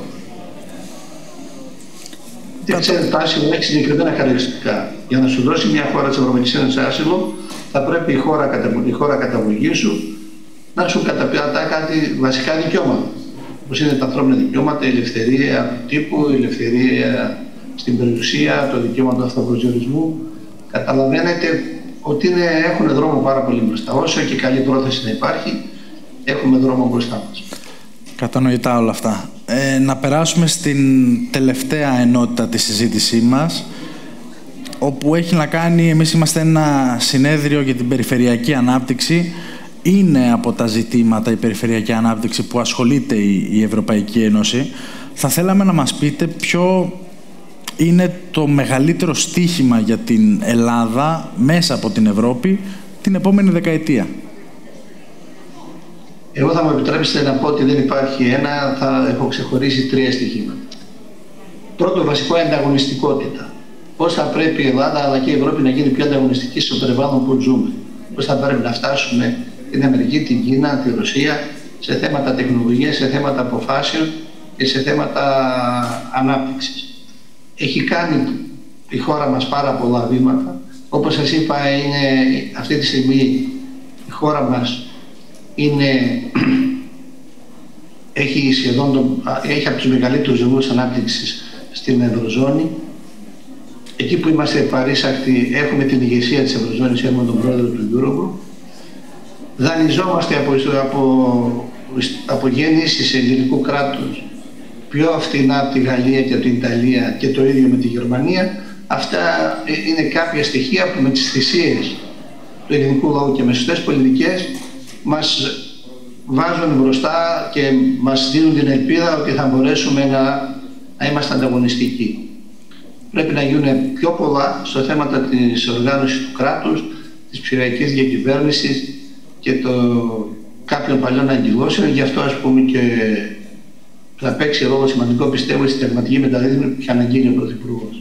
Δεν ξέρετε, το άσυλο έχει συγκεκριμένα χαρακτηριστικά. Για να σου δώσει μια χώρα της Ευρωπαϊκής Ένωσης άσυλο, θα πρέπει η χώρα, η χώρα καταγωγή σου να σου καταπιατά κάτι βασικά δικαιώματα. Όπως είναι τα ανθρώπινα δικαιώματα, η ελευθερία του τύπου, η ελευθερία στην περιουσία, το δικαίωμα του αυτοπροσδιορισμού. Καταλαβαίνετε ότι είναι, έχουν δρόμο πάρα πολύ μπροστά. Όσο και καλή πρόθεση να υπάρχει, έχουμε δρόμο μπροστά μας. Κατανοητά όλα αυτά. Ε, να περάσουμε στην τελευταία ενότητα της συζήτησή μας, όπου έχει να κάνει, εμείς είμαστε ένα συνέδριο για την περιφερειακή ανάπτυξη. Είναι από τα ζητήματα η περιφερειακή ανάπτυξη που ασχολείται η Ευρωπαϊκή Ένωση. Θα θέλαμε να μας πείτε ποιο είναι το μεγαλύτερο στίχημα για την Ελλάδα μέσα από την Ευρώπη την επόμενη δεκαετία. Εγώ θα μου επιτρέψετε να πω ότι δεν υπάρχει ένα, θα έχω ξεχωρίσει τρία στοιχήματα. Πρώτο βασικό, ανταγωνιστικότητα. Πώς θα πρέπει η Ελλάδα αλλά και η Ευρώπη να γίνει πιο ανταγωνιστική στο περιβάλλον που ζούμε. Πώς θα πρέπει να φτάσουμε την Αμερική, την Κίνα, τη Ρωσία σε θέματα τεχνολογίας, σε θέματα αποφάσεων και σε θέματα ανάπτυξης. Έχει κάνει η χώρα μας πάρα πολλά βήματα. Όπως σας είπα, είναι, αυτή τη στιγμή η χώρα μας είναι, έχει, σχεδόν το, έχει από τους μεγαλύτερους ρυθμούς ανάπτυξης στην Ευρωζώνη. Εκεί που είμαστε παρήσακτοι, έχουμε την ηγεσία της Ευρωζώνης, έχουμε τον πρόεδρο του Eurogroup. Δανειζόμαστε από, από, από γέννηση ελληνικού κράτους πιο φθηνά από τη Γαλλία και από την Ιταλία και το ίδιο με τη Γερμανία. Αυτά είναι κάποια στοιχεία που με τις θυσίες του ελληνικού λαού και με σωστές πολιτικές μας βάζουν μπροστά και μας δίνουν την ελπίδα ότι θα μπορέσουμε να, να είμαστε ανταγωνιστικοί. Πρέπει να γίνουν πιο πολλά στο θέμα της οργάνωσης του κράτους, της ψηφιακής διακυβέρνησης και το κάποιων παλιών αγκυλώσεων. Γι' αυτό, ας πούμε, και θα παίξει ρόλο σημαντικό, πιστεύω, στη συνταγματική μεταρρύθμιση που είχε αναγγείλει ο Πρωθυπουργός.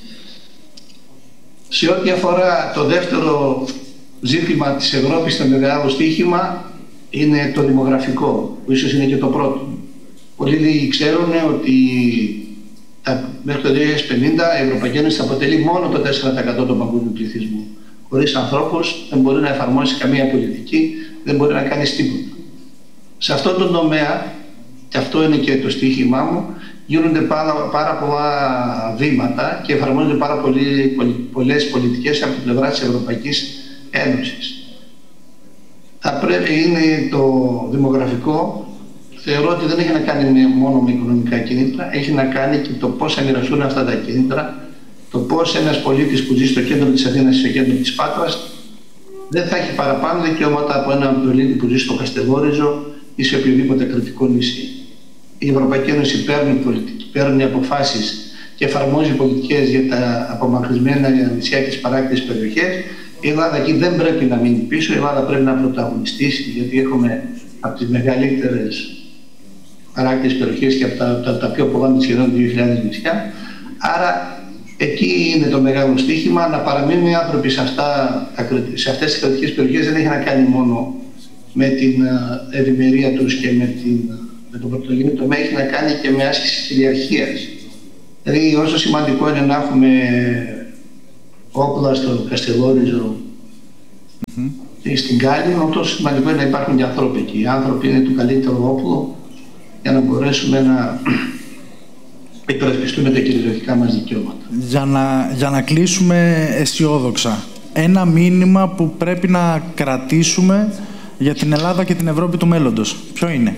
Σε ό,τι αφορά το δεύτερο ζήτημα της Ευρώπης, το μεγάλο στοίχημα είναι το δημογραφικό, που ίσως είναι και το πρώτο. Πολλοί λίγοι ξέρουν ότι μέχρι το δύο χιλιάδες πενήντα η Ευρωπαϊκή Ένωση θα αποτελεί μόνο το τέσσερα τοις εκατό του παγκόσμιου πληθυσμού. Χωρίς ανθρώπους δεν μπορεί να εφαρμόσει καμία πολιτική, δεν μπορεί να κάνει τίποτα. Σε αυτό το τομέα, και αυτό είναι και το στοίχημά μου, γίνονται πάρα, πάρα πολλά βήματα και εφαρμόζονται πάρα πολλοί, πολλές πολιτικές από την πλευρά της Ευρωπαϊκής Ένωσης. Θα πρέπει, είναι το δημογραφικό, θεωρώ ότι δεν έχει να κάνει μόνο με οικονομικά κίνητρα, έχει να κάνει και το πώς θα μοιραστούν αυτά τα κίνητρα, το πώς ένας πολίτης που ζει στο κέντρο της Αθήνας ή στο κέντρο της Πάτρας δεν θα έχει παραπάνω δικαιώματα από έναν πολίτη που ζει στο Καστελόριζο ή σε οποιοδήποτε κρατικό νησί. Η Ευρωπαϊκή Ένωση παίρνει, πολιτική, παίρνει αποφάσεις και εφαρμόζει πολιτικές για τα απομακρυσμένα νησιά και τις παράκτητες περιοχές. Η Ελλάδα εκεί δεν πρέπει να μείνει πίσω, η Ελλάδα πρέπει να πρωταγωνιστήσει, γιατί έχουμε από τις μεγαλύτερες παράκτητες περιοχές και από τα, τα, τα πιο πολλά με σχεδόν δύο χιλιάδες νησιά. Άρα εκεί είναι το μεγάλο στοίχημα, να παραμείνουν οι άνθρωποι σε, αυτά, σε αυτές τις κρατικές περιοχές. Δεν έχει να κάνει μόνο με την ευημερία τους και με, την, με το πρωτογενή τομέα, έχει να κάνει και με άσκηση κυριαρχίας. Δηλαδή, όσο σημαντικό είναι να έχουμε όπλα στο Καστελόριζο mm-hmm. ή στην Κάλλη, το σημαντικό είναι να υπάρχουν και άνθρωποι εκεί. Οι άνθρωποι είναι το καλύτερο όπλο για να μπορέσουμε να υπερασπιστούμε τα κυριαρχικά μας δικαιώματα. Για να, για να κλείσουμε αισιόδοξα, ένα μήνυμα που πρέπει να κρατήσουμε για την Ελλάδα και την Ευρώπη του μέλλοντος, ποιο είναι?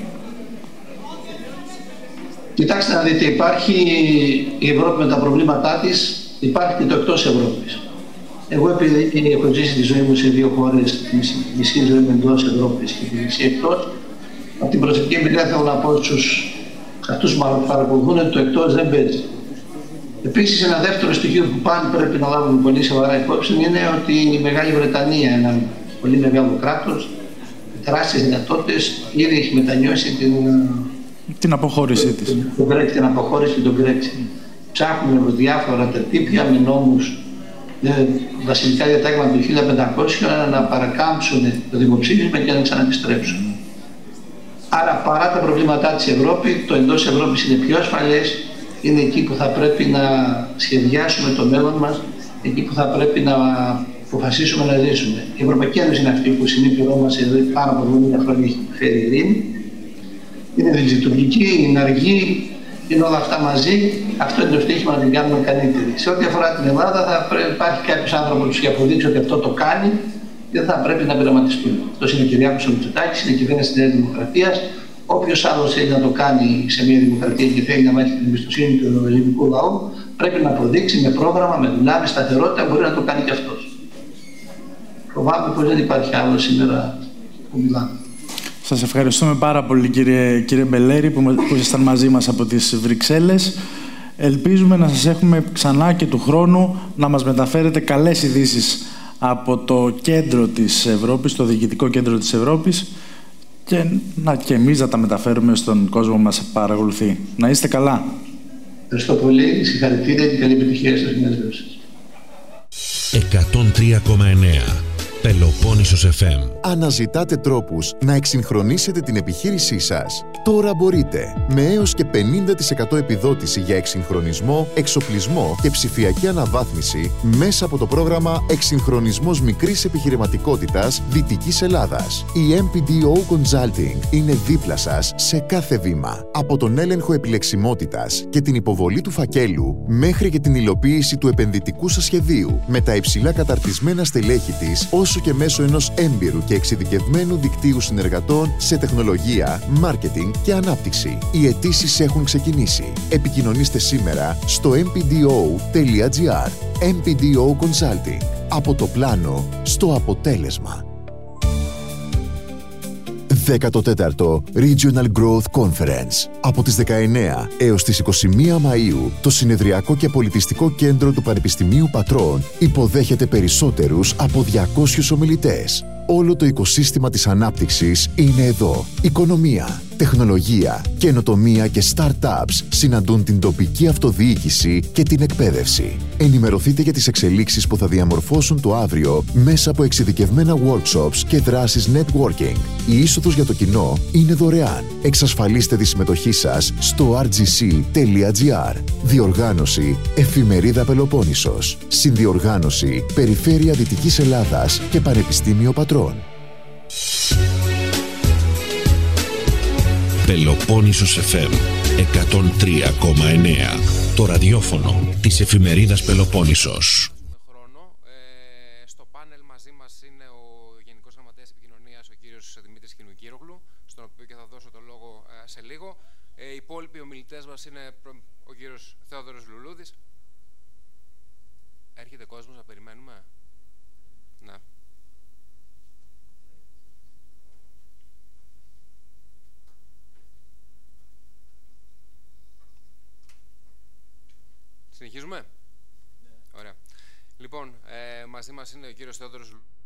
Κοιτάξτε να δείτε, υπάρχει η Ευρώπη με τα προβλήματά της, υπάρχει και το εκτός Ευρώπης. Εγώ επειδή έχω ζήσει τη ζωή μου σε δύο χώρες, μισή, μισή ζωή με εντός Ευρώπης και μισή εκτός, από την προσωπική εμπειρία θέλω να πω στους αυτούς που παρακολουθούν ότι το εκτός δεν παίζει. Επίσης, ένα δεύτερο στοιχείο που πάλι πρέπει να λάβουμε πολύ σοβαρά υπόψη είναι ότι η Μεγάλη Βρετανία, ένα πολύ μεγάλο κράτος, με τεράστιες δυνατότητες, ήδη έχει μετανιώσει την, την αποχώρησή της. Την, την, την αποχώρηση και τον Brexit. Ψάχνουμε με διάφορα τερτύπια, με νόμους, βασιλικά διατάγματα του χίλια πεντακόσια να παρακάμψουν το δημοψήφισμα και να ξαναεπιστρέψουν. Άρα, παρά τα προβλήματά της Ευρώπη, το εντός Ευρώπης είναι πιο ασφαλές, είναι εκεί που θα πρέπει να σχεδιάσουμε το μέλλον μας, εκεί που θα πρέπει να αποφασίσουμε να ζήσουμε. Η Ευρωπαϊκή Ένωση είναι αυτή που συνήθως μας εδώ πάνω από εβδομήντα χρόνια έχει φέρει ειρήνη. Είναι λειτουργική, είναι αργή, είναι όλα αυτά μαζί. Αυτό είναι το στοίχημα να την κάνουμε καλύτερη. Σε ό,τι αφορά την Ελλάδα, θα πρέπει, υπάρχει κάποιος άνθρωπος που αποδείξει ότι αυτό το κάνει και δεν θα πρέπει να πειραματιστούμε. Αυτό είναι ο Κυριάκος Μητσοτάκης, είναι η κυβέρνηση της Νέας Δημοκρατίας. Όποιος άλλος θέλει να το κάνει σε μια δημοκρατία και θέλει να μάθει την εμπιστοσύνη του ελληνικού λαού, πρέπει να αποδείξει με πρόγραμμα, με δουλειά, με σταθερότητα, μπορεί να το κάνει και αυτός. Φοβάμαι πως δεν υπάρχει άλλο σήμερα που μιλάμε. Σας ευχαριστούμε πάρα πολύ, κύριε, κύριε Μπελέρη, που, που ήσασταν μαζί μας από τις Βρυξέλλες. Ελπίζουμε να σας έχουμε ξανά και του χρόνου να μας μεταφέρετε καλές ειδήσεις από το κέντρο της Ευρώπης, το διοικητικό κέντρο της Ευρώπης, και να και εμείς να τα μεταφέρουμε στον κόσμο που μας παρακολουθεί. Να είστε καλά. Ευχαριστώ πολύ. Συγχαρητήρια και καλή επιτυχία στο συνέδριο σας. εκατόν τρία κόμμα εννέα Πελοπόννησος εφ εμ. Αναζητάτε τρόπους να εξυγχρονίσετε την επιχείρησή σας. Τώρα μπορείτε. Με έως και πενήντα τοις εκατό επιδότηση για εξυγχρονισμό, εξοπλισμό και ψηφιακή αναβάθμιση μέσα από το πρόγραμμα Εξυγχρονισμός Μικρής Επιχειρηματικότητας Δυτικής Ελλάδας. Η εμ πι ντι ο Consulting είναι δίπλα σας σε κάθε βήμα. Από τον έλεγχο επιλεξιμότητας και την υποβολή του φακέλου μέχρι και την υλοποίηση του επενδυτικού σας σχεδίου με τα υψηλά καταρτισμένα στελέχη της, όσο και μέσω ενός έμπειρου και εξειδικευμένου δικτύου συνεργατών σε τεχνολογία, μάρκετινγκ και ανάπτυξη. Οι αιτήσεις έχουν ξεκινήσει. Επικοινωνήστε σήμερα στο εμ πι ντι ο τελεία τζι άρ. εμ πι ντι ο Consulting. Από το πλάνο στο αποτέλεσμα. δέκατο τέταρτο Regional Growth Conference. Από τις δεκαεννέα έως τις είκοσι μία Μαΐου, το Συνεδριακό και Πολιτιστικό Κέντρο του Πανεπιστημίου Πατρών υποδέχεται περισσότερους από διακόσιους ομιλητές. Όλο το οικοσύστημα της ανάπτυξης είναι εδώ. Οικονομία, τεχνολογία, καινοτομία και startups συναντούν την τοπική αυτοδιοίκηση και την εκπαίδευση. Ενημερωθείτε για τις εξελίξεις που θα διαμορφώσουν το αύριο μέσα από εξειδικευμένα workshops και δράσεις networking. Η είσοδος για το κοινό είναι δωρεάν. Εξασφαλίστε τη συμμετοχή σας στο αρ τζι σι τελεία τζι άρ. Διοργάνωση Εφημερίδα Πελοπόννησος. Συνδιοργάνωση Περιφέρεια Δυτικής Ελλάδας και Πανεπιστήμιο Πατρών. Πελοπόννησος εφ εμ εκατόν τρία κόμμα εννέα. Το ραδιόφωνο της εφημερίδας Πελοπόννησος. Χρόνο. Ε, στο πάνελ μαζί μας είναι ο Γενικός Γραμματέας Επικοινωνίας, ο κύριος Δημήτρης Χινουκύρογλου, στον οποίο και θα δώσω το λόγο ε, σε λίγο. Ε, οι υπόλοιποι ομιλητές μας είναι ο κύριος Θεόδωρος Λουλούδης. Έρχεται κόσμος να περιμένουμε. Ναι. Συνεχίζουμε. Ναι. Ωραία. Λοιπόν, ε, μαζί μας είναι ο κύριος Θεόδωρος Λουλούδης.